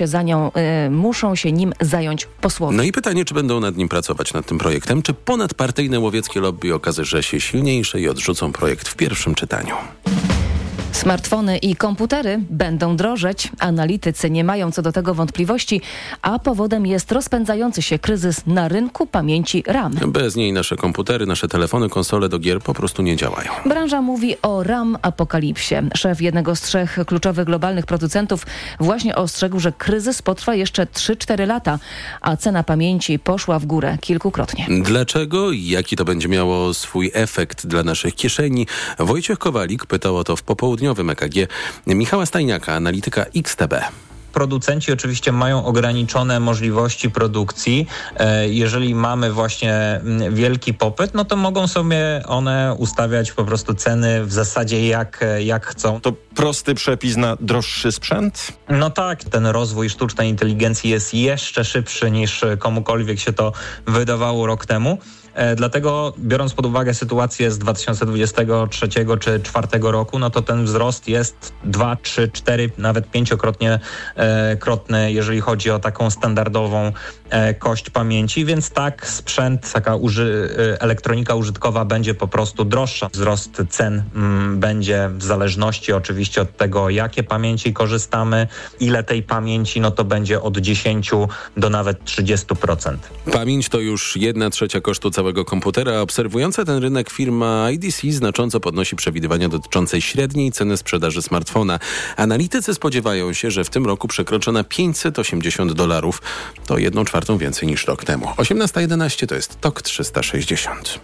muszą się nim zająć posłowie. No i pytanie, czy będą nad nim pracować nad tym projektem, czy ponadpartyjne łowieckie lobby okaże się silniejsze i odrzucą projekt w pierwszym czytaniu. Smartfony i komputery będą drożeć. Analitycy nie mają co do tego wątpliwości, a powodem jest rozpędzający się kryzys na rynku pamięci RAM. Bez niej nasze komputery, nasze telefony, konsole do gier po prostu nie działają. Branża mówi o RAM apokalipsie. Szef jednego z 3 kluczowych globalnych producentów właśnie ostrzegł, że kryzys potrwa jeszcze 3-4 lata, a cena pamięci poszła w górę kilkukrotnie. Dlaczego i jaki to będzie miało swój efekt dla naszych kieszeni? Wojciech Kowalik pytał o to w popołudniowym EKG Michała Stajniaka, analityka XTB. Producenci oczywiście mają ograniczone możliwości produkcji. Jeżeli mamy właśnie wielki popyt, no to mogą sobie one ustawiać po prostu ceny w zasadzie jak chcą. To prosty przepis na droższy sprzęt? No tak, ten rozwój sztucznej inteligencji jest jeszcze szybszy niż komukolwiek się to wydawało rok temu. Dlatego biorąc pod uwagę sytuację z 2023 czy 2024 roku, no to ten wzrost jest 2, 3, 4, nawet 5-krotnie krotny, jeżeli chodzi o taką standardową kość pamięci, więc tak sprzęt, taka elektronika użytkowa będzie po prostu droższa. Wzrost cen będzie w zależności oczywiście od tego, jakie pamięci korzystamy, ile tej pamięci, no to będzie od 10 do nawet 30%. Pamięć to już 1/3 kosztu całego komputera. Obserwująca ten rynek firma IDC znacząco podnosi przewidywania dotyczące średniej ceny sprzedaży smartfona. Analitycy spodziewają się, że w tym roku przekroczy na $580. To 1/4 więcej niż rok temu. 18:11 to jest TOK 360.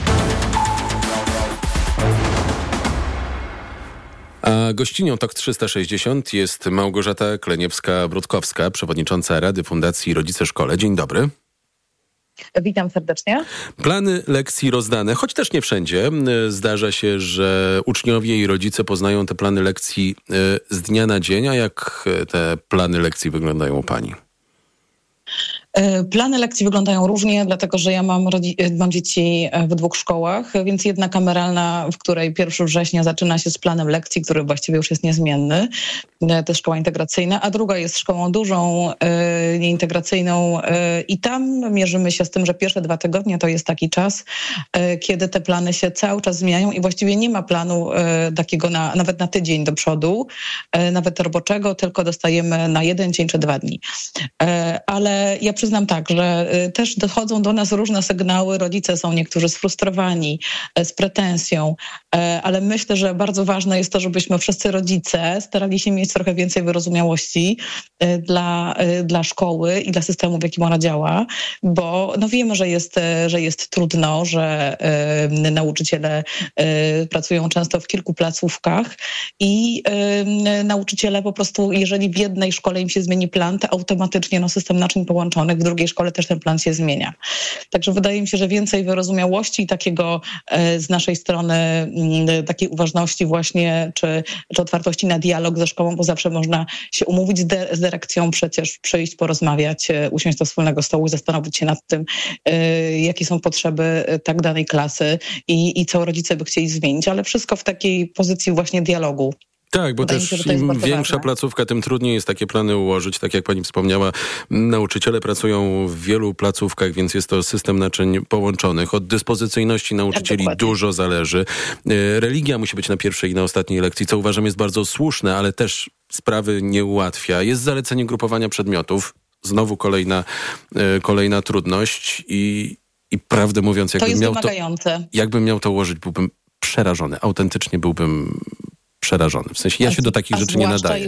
A gościnią TOK 360 jest Małgorzata Kleniewska-Brudkowska, przewodnicząca Rady Fundacji Rodzice Szkole. Dzień dobry. Witam serdecznie. Plany lekcji rozdane, choć też nie wszędzie. Zdarza się, że uczniowie i rodzice poznają te plany lekcji z dnia na dzień. A jak te plany lekcji wyglądają u pani? Plany lekcji wyglądają różnie, dlatego że ja mam dzieci w 2 szkołach, więc jedna kameralna, w której 1 września zaczyna się z planem lekcji, który właściwie już jest niezmienny. To jest szkoła integracyjna, a druga jest szkołą dużą, nieintegracyjną i tam mierzymy się z tym, że pierwsze 2 tygodnie to jest taki czas, kiedy te plany się cały czas zmieniają i właściwie nie ma planu takiego nawet na tydzień do przodu, nawet roboczego, tylko dostajemy na 1 dzień czy 2 dni. Ale ja przyznam tak, że też dochodzą do nas różne sygnały. Rodzice są niektórzy sfrustrowani, z pretensją, ale myślę, że bardzo ważne jest to, żebyśmy wszyscy rodzice starali się mieć trochę więcej wyrozumiałości dla szkoły i dla systemu, w jakim ona działa, bo no wiemy, że jest trudno, że nauczyciele pracują często w kilku placówkach i nauczyciele po prostu, jeżeli w jednej szkole im się zmieni plan, to automatycznie system naczyń połączonych w drugiej szkole też ten plan się zmienia. Także wydaje mi się, że więcej wyrozumiałości i takiego z naszej strony takiej uważności właśnie, czy otwartości na dialog ze szkołą, bo zawsze można się umówić z dyrekcją, przecież przyjść, porozmawiać, usiąść do wspólnego stołu i zastanowić się nad tym, jakie są potrzeby tak danej klasy i co rodzice by chcieli zmienić, ale wszystko w takiej pozycji właśnie dialogu. Tak, bo też im większa placówka, tym trudniej jest takie plany ułożyć. Tak jak pani wspomniała, nauczyciele pracują w wielu placówkach, więc jest to system naczyń połączonych. Od dyspozycyjności nauczycieli dużo zależy. Religia musi być na pierwszej i na ostatniej lekcji, co uważam jest bardzo słuszne, ale też sprawy nie ułatwia. Jest zalecenie grupowania przedmiotów. Znowu kolejna trudność i I prawdę mówiąc, jakbym miał to ułożyć, byłbym przerażony. Autentycznie byłbym przerażony. W sensie ja się do takich rzeczy nie nadaję.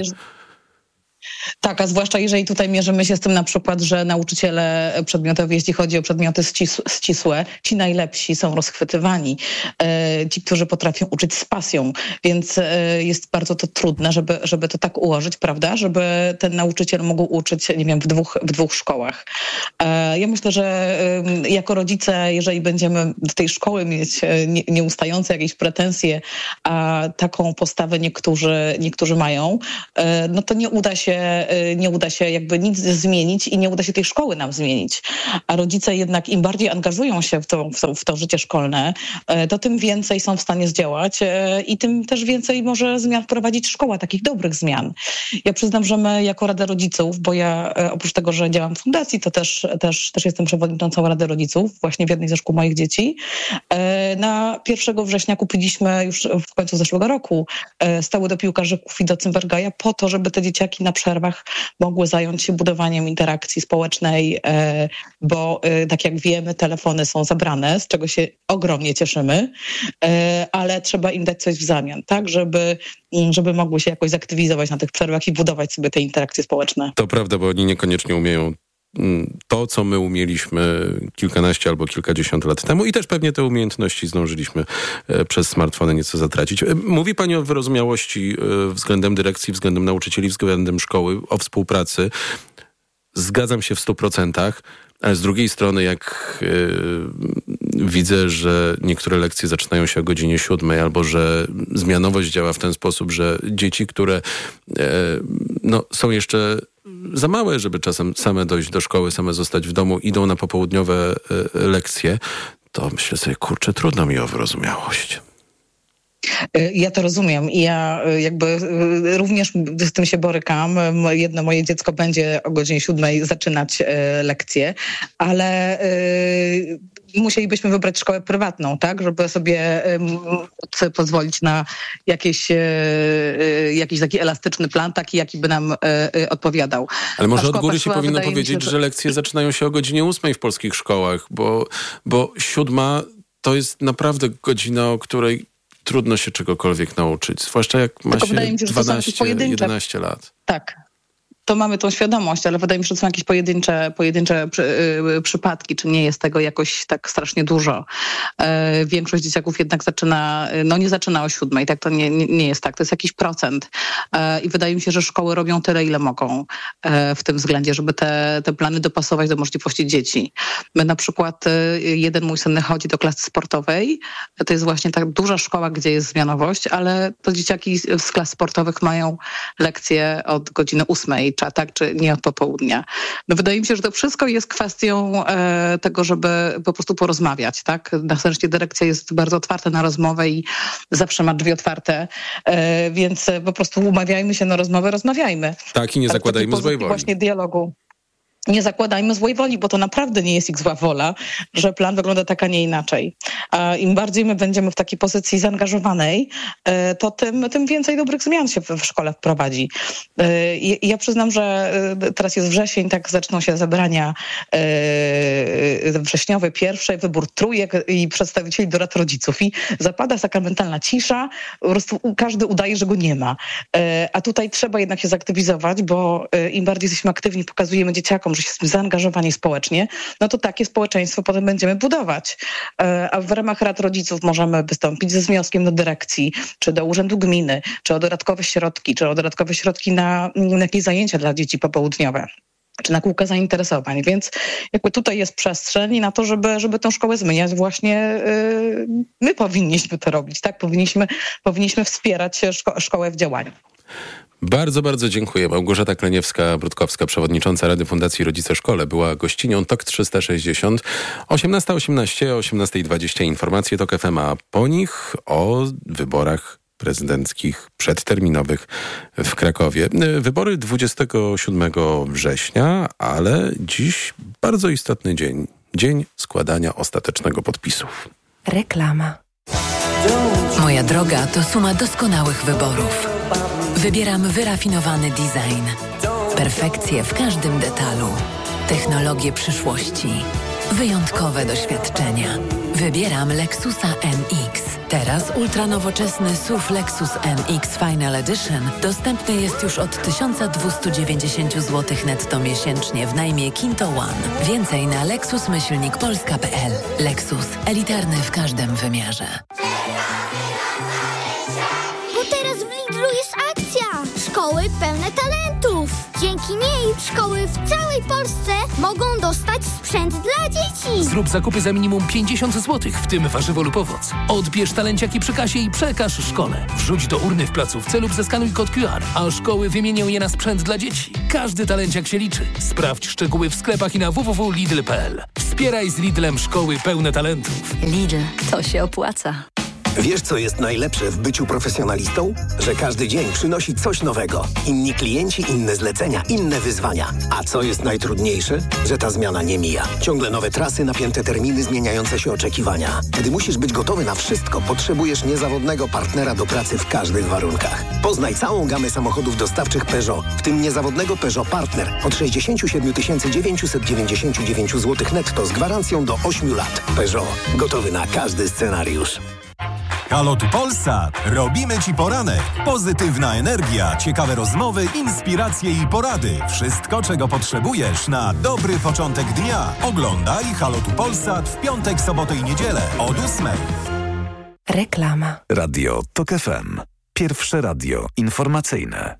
Tak, a zwłaszcza jeżeli tutaj mierzymy się z tym na przykład, że nauczyciele przedmiotowi, jeśli chodzi o przedmioty ścisłe, ci najlepsi są rozchwytywani. Ci, którzy potrafią uczyć z pasją, więc jest bardzo to trudne, żeby to tak ułożyć, prawda? Żeby ten nauczyciel mógł uczyć, nie wiem, w dwóch szkołach. Ja myślę, że jako rodzice, jeżeli będziemy do tej szkoły mieć nieustające jakieś pretensje, a taką postawę niektórzy mają, no to nie uda się jakby nic zmienić i nie uda się tej szkoły nam zmienić. A rodzice jednak im bardziej angażują się w to życie szkolne, to tym więcej są w stanie zdziałać i tym też więcej może zmian wprowadzić szkoła, takich dobrych zmian. Ja przyznam, że my jako Rada Rodziców, bo ja oprócz tego, że działam w fundacji, to też jestem przewodniczącą Rady Rodziców właśnie w jednej ze szkół moich dzieci. Na 1 września kupiliśmy już w końcu zeszłego roku stały do piłkarzyków i do Cymbergaja po to, żeby te dzieciaki na przerwach mogły zająć się budowaniem interakcji społecznej, bo tak jak wiemy, telefony są zabrane, z czego się ogromnie cieszymy, ale trzeba im dać coś w zamian, tak, żeby mogły się jakoś zaktywizować na tych przerwach i budować sobie te interakcje społeczne. To prawda, bo oni niekoniecznie umieją to, co my umieliśmy kilkanaście albo kilkadziesiąt lat temu i też pewnie te umiejętności zdążyliśmy przez smartfony nieco zatracić. Mówi pani o wyrozumiałości względem dyrekcji, względem nauczycieli, względem szkoły, o współpracy. Zgadzam się w 100%, ale z drugiej strony jak widzę, że niektóre lekcje zaczynają się o godzinie 7 albo że zmianowość działa w ten sposób, że dzieci, które są jeszcze za małe, żeby czasem same dojść do szkoły, same zostać w domu, idą na popołudniowe lekcje, to myślę sobie, kurczę, trudno mi o wyrozumiałość. Ja to rozumiem i ja jakby również z tym się borykam. Jedno moje dziecko będzie o godzinie 7 zaczynać lekcje, ale musielibyśmy wybrać szkołę prywatną, tak, żeby sobie pozwolić na jakiś taki elastyczny plan, taki jaki by nam odpowiadał. Ale może od góry się powinno powiedzieć, że lekcje zaczynają się o godzinie 8 w polskich szkołach, bo 7 to jest naprawdę godzina, o której trudno się czegokolwiek nauczyć, zwłaszcza jak ma się 12-11 lat. Tak. To mamy tą świadomość, ale wydaje mi się, że są jakieś pojedyncze przypadki, czy nie jest tego jakoś tak strasznie dużo. Większość dzieciaków jednak nie zaczyna o 7, tak to nie jest tak, to jest jakiś procent. I wydaje mi się, że szkoły robią tyle, ile mogą w tym względzie, żeby te plany dopasować do możliwości dzieci. My na przykład, mój syn chodzi do klasy sportowej, to jest właśnie tak duża szkoła, gdzie jest zmianowość, ale to dzieciaki z klas sportowych mają lekcje od godziny 8, czy nie od popołudnia. No wydaje mi się, że to wszystko jest kwestią tego, żeby po prostu porozmawiać, tak? Na szczęście dyrekcja jest bardzo otwarta na rozmowę i zawsze ma drzwi otwarte, więc po prostu umawiajmy się na rozmowę, rozmawiajmy. Tak, i nie zakładajmy złej woli. Właśnie dialogu. Nie zakładajmy złej woli, bo to naprawdę nie jest ich zła wola, że plan wygląda tak, a nie inaczej. A im bardziej my będziemy w takiej pozycji zaangażowanej, to tym więcej dobrych zmian się w szkole wprowadzi. Ja przyznam, że teraz jest wrzesień, tak zaczną się zebrania wrześniowe, pierwsze, wybór trójek i przedstawicieli do rad rodziców i zapada sakramentalna cisza, po prostu każdy udaje, że go nie ma. A tutaj trzeba jednak się zaktywizować, bo im bardziej jesteśmy aktywni, pokazujemy dzieciakom, że jesteśmy zaangażowani społecznie, no to takie społeczeństwo potem będziemy budować. A w ramach rad rodziców możemy wystąpić ze wnioskiem do dyrekcji, czy do urzędu gminy, czy o dodatkowe środki na jakieś zajęcia dla dzieci popołudniowe, czy na kółka zainteresowań. Więc jakby tutaj jest przestrzeń na to, żeby tę szkołę zmieniać. Właśnie my powinniśmy to robić, tak? Powinniśmy wspierać szkołę w działaniu. Bardzo, bardzo dziękuję. Małgorzata Kleniewska-Brudkowska, przewodnicząca Rady Fundacji Rodzice Szkole, była gościnią TOK 360. 18:18, 18:20 informacje TOK FM, a po nich o wyborach prezydenckich przedterminowych w Krakowie. Wybory 27 września, ale dziś bardzo istotny dzień. Dzień składania ostatecznego podpisów. Reklama. Moja droga to suma doskonałych wyborów. Wybieram wyrafinowany design. Perfekcję w każdym detalu. Technologię przyszłości. Wyjątkowe doświadczenia. Wybieram Lexusa NX. Teraz ultranowoczesny SUV Lexus NX Final Edition dostępny jest już od 1290 zł netto miesięcznie w najmie Kinto One. Więcej na lexus-polska.pl. Lexus. Elitarny w każdym wymiarze. Bo teraz w Lidlu jest akcja! Szkoły pełne talentów! Dzięki niej szkoły w całej Polsce mogą dostać sprzęt dla dzieci! Zrób zakupy za minimum 50 zł, w tym warzywo lub owoc. Odbierz talenciaki przy kasie i przekaż szkole. Wrzuć do urny w placówce lub zeskanuj kod QR, a szkoły wymienią je na sprzęt dla dzieci. Każdy talenciak się liczy. Sprawdź szczegóły w sklepach i na www.lidl.pl. Wspieraj z Lidlem szkoły pełne talentów. Lidl, to się opłaca. Wiesz, co jest najlepsze w byciu profesjonalistą? Że każdy dzień przynosi coś nowego. Inni klienci, inne zlecenia, inne wyzwania. A co jest najtrudniejsze? Że ta zmiana nie mija. Ciągle nowe trasy, napięte terminy, zmieniające się oczekiwania. Gdy musisz być gotowy na wszystko, potrzebujesz niezawodnego partnera do pracy w każdych warunkach. Poznaj całą gamę samochodów dostawczych Peugeot, w tym niezawodnego Peugeot Partner od 67 999 zł netto z gwarancją do 8 lat. Peugeot. Gotowy na każdy scenariusz. Halo tu Polsat. Robimy Ci poranek. Pozytywna energia, ciekawe rozmowy, inspiracje i porady. Wszystko, czego potrzebujesz na dobry początek dnia. Oglądaj Halo tu Polsat w piątek, sobotę i niedzielę od 8. Reklama. Radio TOK FM. Pierwsze radio informacyjne.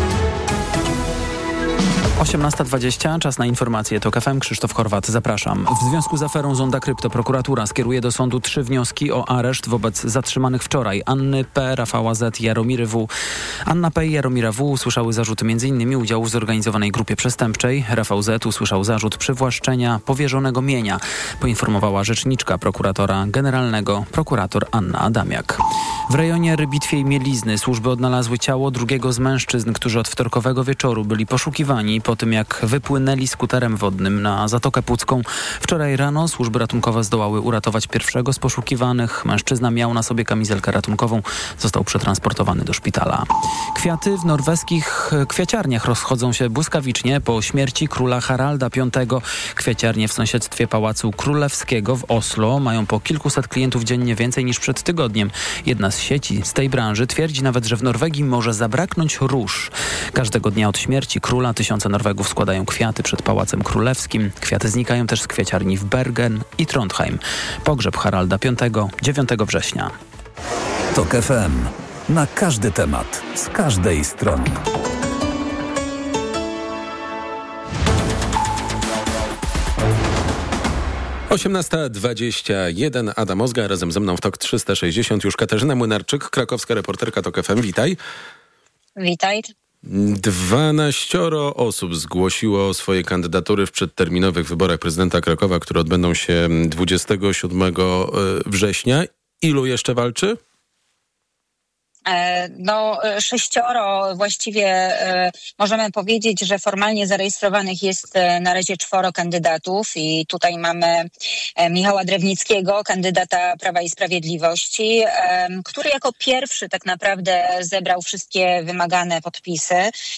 18:20, czas na informacje TOK FM. Krzysztof Horwat, zapraszam. W związku z aferą Zonda Krypto prokuratura skieruje do sądu 3 wnioski o areszt wobec zatrzymanych wczoraj Anny P., Rafała Z. i Jaromiry W. Anna P. i Jaromira W. usłyszały zarzuty m.in. udziału w zorganizowanej grupie przestępczej. Rafał Z. usłyszał zarzut przywłaszczenia powierzonego mienia, poinformowała rzeczniczka prokuratora generalnego, prokurator Anna Adamiak. W rejonie Rybitwiej Mielizny służby odnalazły ciało drugiego z mężczyzn, którzy od wtorkowego wieczoru byli poszukiwani po tym, jak wypłynęli skuterem wodnym na Zatokę Pucką. Wczoraj rano służby ratunkowe zdołały uratować pierwszego z poszukiwanych. Mężczyzna miał na sobie kamizelkę ratunkową. Został przetransportowany do szpitala. Kwiaty w norweskich kwiaciarniach rozchodzą się błyskawicznie po śmierci króla Haralda V. Kwiaciarnie w sąsiedztwie Pałacu Królewskiego w Oslo mają po kilkuset klientów dziennie więcej niż przed tygodniem. Jedna z sieci z tej branży twierdzi nawet, że w Norwegii może zabraknąć róż. Każdego dnia od śmierci króla tysiące Norwegów składają kwiaty przed Pałacem Królewskim. Kwiaty znikają też z kwiaciarni w Bergen i Trondheim. Pogrzeb Haralda V 9 września. TOK FM. Na każdy temat, z każdej strony. - 18:21. Adam Ozga, razem ze mną w TOK 360 już Katarzyna Młynarczyk, krakowska reporterka TOK FM. Witaj. Witaj. 12 osób zgłosiło swoje kandydatury w przedterminowych wyborach prezydenta Krakowa, które odbędą się 27 września. Ilu jeszcze walczy? 6 właściwie możemy powiedzieć, że formalnie zarejestrowanych jest na razie 4 kandydatów i tutaj mamy Michała Drewnickiego, kandydata Prawa i Sprawiedliwości, który jako pierwszy tak naprawdę zebrał wszystkie wymagane podpisy.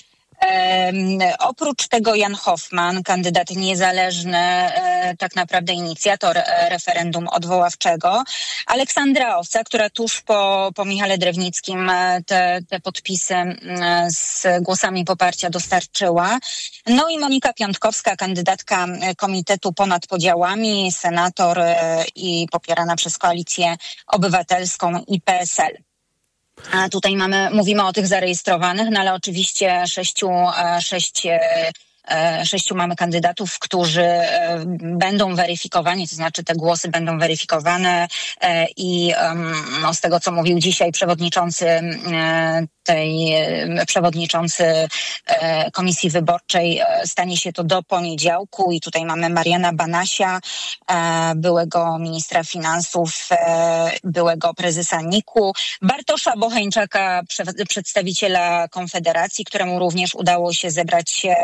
Oprócz tego Jan Hoffman, kandydat niezależny, tak naprawdę inicjator referendum odwoławczego. Aleksandra Owca, która tuż po Michale Drewnickim te podpisy z głosami poparcia dostarczyła. No i Monika Piątkowska, kandydatka Komitetu Ponad Podziałami, senator i popierana przez Koalicję Obywatelską i PSL. A tutaj mówimy o tych zarejestrowanych, no ale oczywiście sześciu mamy kandydatów, którzy będą weryfikowani, to znaczy te głosy będą weryfikowane i z tego, co mówił dzisiaj przewodniczący Komisji Wyborczej, stanie się to do poniedziałku i tutaj mamy Mariana Banasia, byłego ministra finansów, byłego prezesa NIK-u, Bartosza Bocheńczaka, przedstawiciela Konfederacji, któremu również udało się zebrać wymagane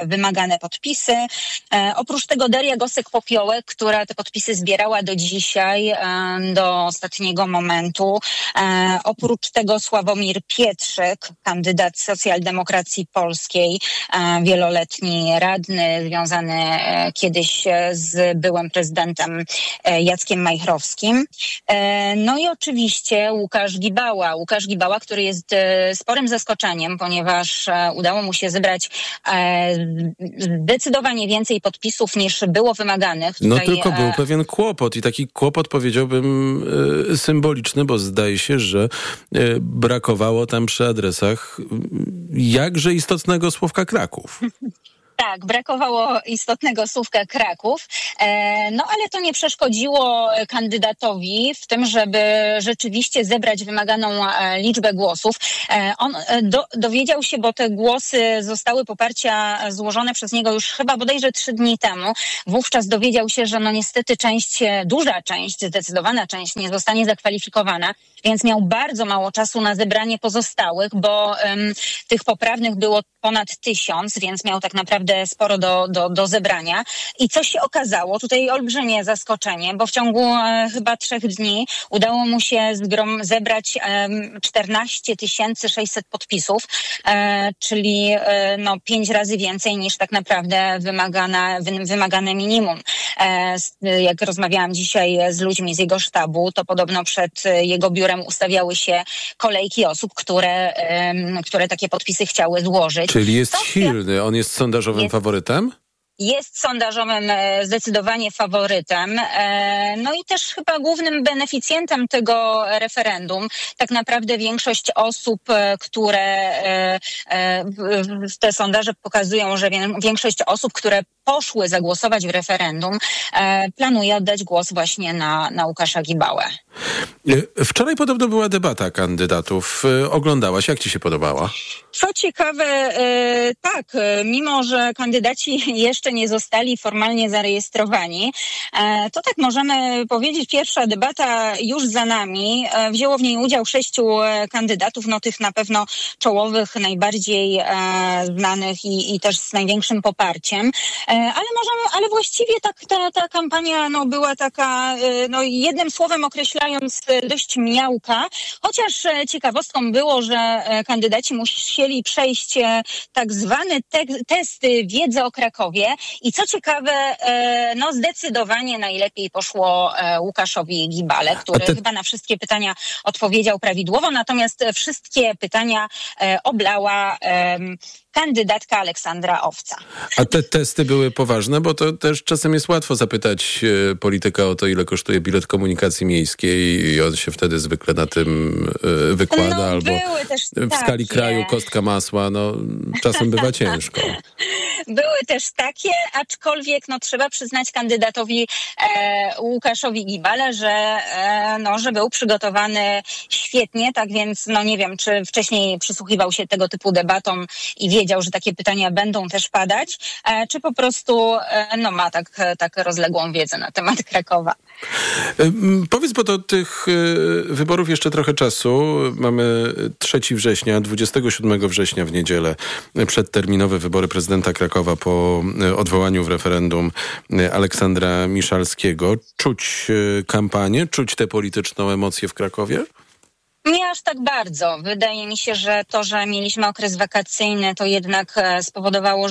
zbierane podpisy. Oprócz tego Daria Gosek-Popiołek, która te podpisy zbierała do dzisiaj, do ostatniego momentu. Oprócz tego Sławomir Pietrzyk, kandydat Socjaldemokracji Polskiej, wieloletni radny, związany kiedyś z byłym prezydentem Jackiem Majchrowskim. No i oczywiście Łukasz Gibała, który jest sporym zaskoczeniem, ponieważ udało mu się zebrać zdecydowanie więcej podpisów niż było wymaganych. No tylko był pewien kłopot i taki kłopot, powiedziałbym, symboliczny, bo zdaje się, że brakowało tam przy adresach jakże istotnego słówka Kraków. Tak, brakowało istotnego słówka Kraków, no ale to nie przeszkodziło kandydatowi w tym, żeby rzeczywiście zebrać wymaganą liczbę głosów. On dowiedział się, bo te głosy zostały poparcia złożone przez niego już chyba bodajże 3 dni temu. Wówczas dowiedział się, że no niestety duża część, zdecydowana część nie zostanie zakwalifikowana, więc miał bardzo mało czasu na zebranie pozostałych, bo tych poprawnych było ponad 1000, więc miał tak naprawdę sporo do zebrania. I co się okazało? Tutaj olbrzymie zaskoczenie, bo w ciągu chyba 3 dni udało mu się zebrać 14 600 podpisów, czyli 5 razy więcej niż tak naprawdę wymagane minimum. Jak rozmawiałam dzisiaj z ludźmi z jego sztabu, to podobno przed jego biurem ustawiały się kolejki osób, które takie podpisy chciały złożyć. Czyli jest silny. On jest sondażowym faworytem? Jest sondażowym zdecydowanie faworytem. No i też chyba głównym beneficjentem tego referendum. Tak naprawdę większość osób, które te sondaże pokazują, że większość osób, które poszły zagłosować w referendum, planuje oddać głos właśnie na Łukasza Gibałę. Wczoraj podobno była debata kandydatów. Oglądałaś, jak ci się podobała? Co ciekawe, tak, mimo że kandydaci jeszcze nie zostali formalnie zarejestrowani, to tak możemy powiedzieć, pierwsza debata już za nami. Wzięło w niej udział 6 kandydatów, tych na pewno czołowych, najbardziej znanych i też z największym poparciem. Ale właściwie ta kampania była taka, jednym słowem określając, dość miałka, chociaż ciekawostką było, że kandydaci musieli przejść tak zwane testy wiedzy o Krakowie i co ciekawe, zdecydowanie najlepiej poszło Łukaszowi Gibale, który chyba na wszystkie pytania odpowiedział prawidłowo, natomiast wszystkie pytania oblała kandydatka Aleksandra Owca. A te testy były poważne, bo to też czasem jest łatwo zapytać polityka o to, ile kosztuje bilet komunikacji miejskiej i on się wtedy zwykle na tym wykłada, albo w skali kraju kostka masła, czasem bywa ciężko. Były też takie, aczkolwiek trzeba przyznać kandydatowi Łukaszowi Gibale, że był przygotowany świetnie, tak więc nie wiem, czy wcześniej przysłuchiwał się tego typu debatom i wiedział, że takie pytania będą też padać, czy po prostu ma tak rozległą wiedzę na temat Krakowa. Powiedz, bo do tych wyborów jeszcze trochę czasu. Mamy 3 września, 27 września w niedzielę przedterminowe wybory prezydenta Krakowa po odwołaniu w referendum Aleksandra Miszalskiego. Czuć kampanię, czuć tę polityczną emocję w Krakowie? Nie aż tak bardzo. Wydaje mi się, że to, że mieliśmy okres wakacyjny, to jednak spowodowało,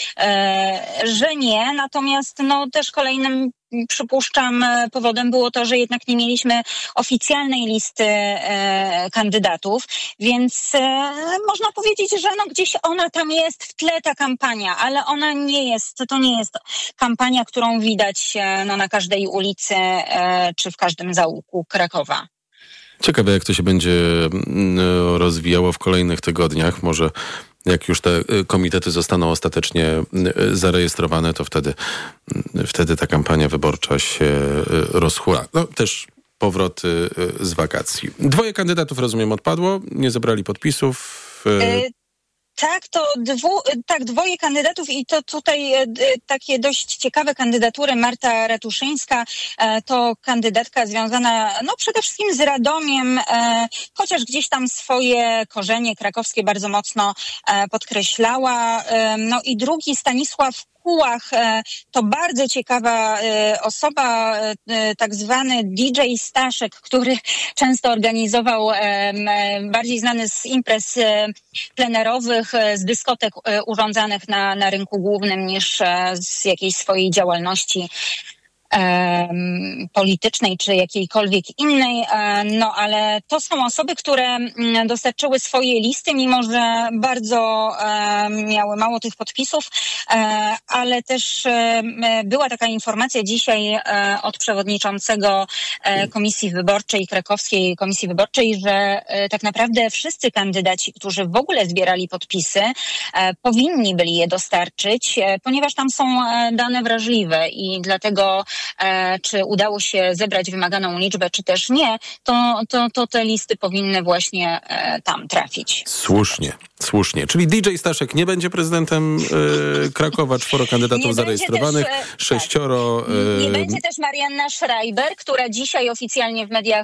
że nie. Natomiast też kolejnym, przypuszczam, powodem było to, że jednak nie mieliśmy oficjalnej listy kandydatów, więc można powiedzieć, że gdzieś ona tam jest w tle, ta kampania, ale to nie jest kampania, którą widać na każdej ulicy czy w każdym zaułku Krakowa. Ciekawe, jak to się będzie rozwijało w kolejnych tygodniach. Może jak już te komitety zostaną ostatecznie zarejestrowane, to wtedy ta kampania wyborcza się rozhula. Też powroty z wakacji. 2 kandydatów, rozumiem, odpadło, nie zebrali podpisów. Dwoje kandydatów i to tutaj takie dość ciekawe kandydatury. Marta Ratuszyńska to kandydatka związana przede wszystkim z Radomiem, chociaż gdzieś tam swoje korzenie krakowskie bardzo mocno podkreślała. I drugi Stanisław Kułach to bardzo ciekawa osoba, tak zwany DJ Staszek, który często organizował, bardziej znany z imprez plenerowych, z dyskotek urządzanych na rynku głównym niż z jakiejś swojej działalności politycznej czy jakiejkolwiek innej, ale to są osoby, które dostarczyły swoje listy, mimo że bardzo miały mało tych podpisów, ale też była taka informacja dzisiaj od przewodniczącego Komisji Wyborczej, Krakowskiej Komisji Wyborczej, że tak naprawdę wszyscy kandydaci, którzy w ogóle zbierali podpisy, powinni byli je dostarczyć, ponieważ tam są dane wrażliwe i dlatego czy udało się zebrać wymaganą liczbę, czy też nie, to te listy powinny właśnie tam trafić. Słusznie. Czyli DJ Staszek nie będzie prezydentem Krakowa, 4 kandydatów zarejestrowanych, 6. Nie będzie też Marianna Schreiber, która dzisiaj oficjalnie w mediach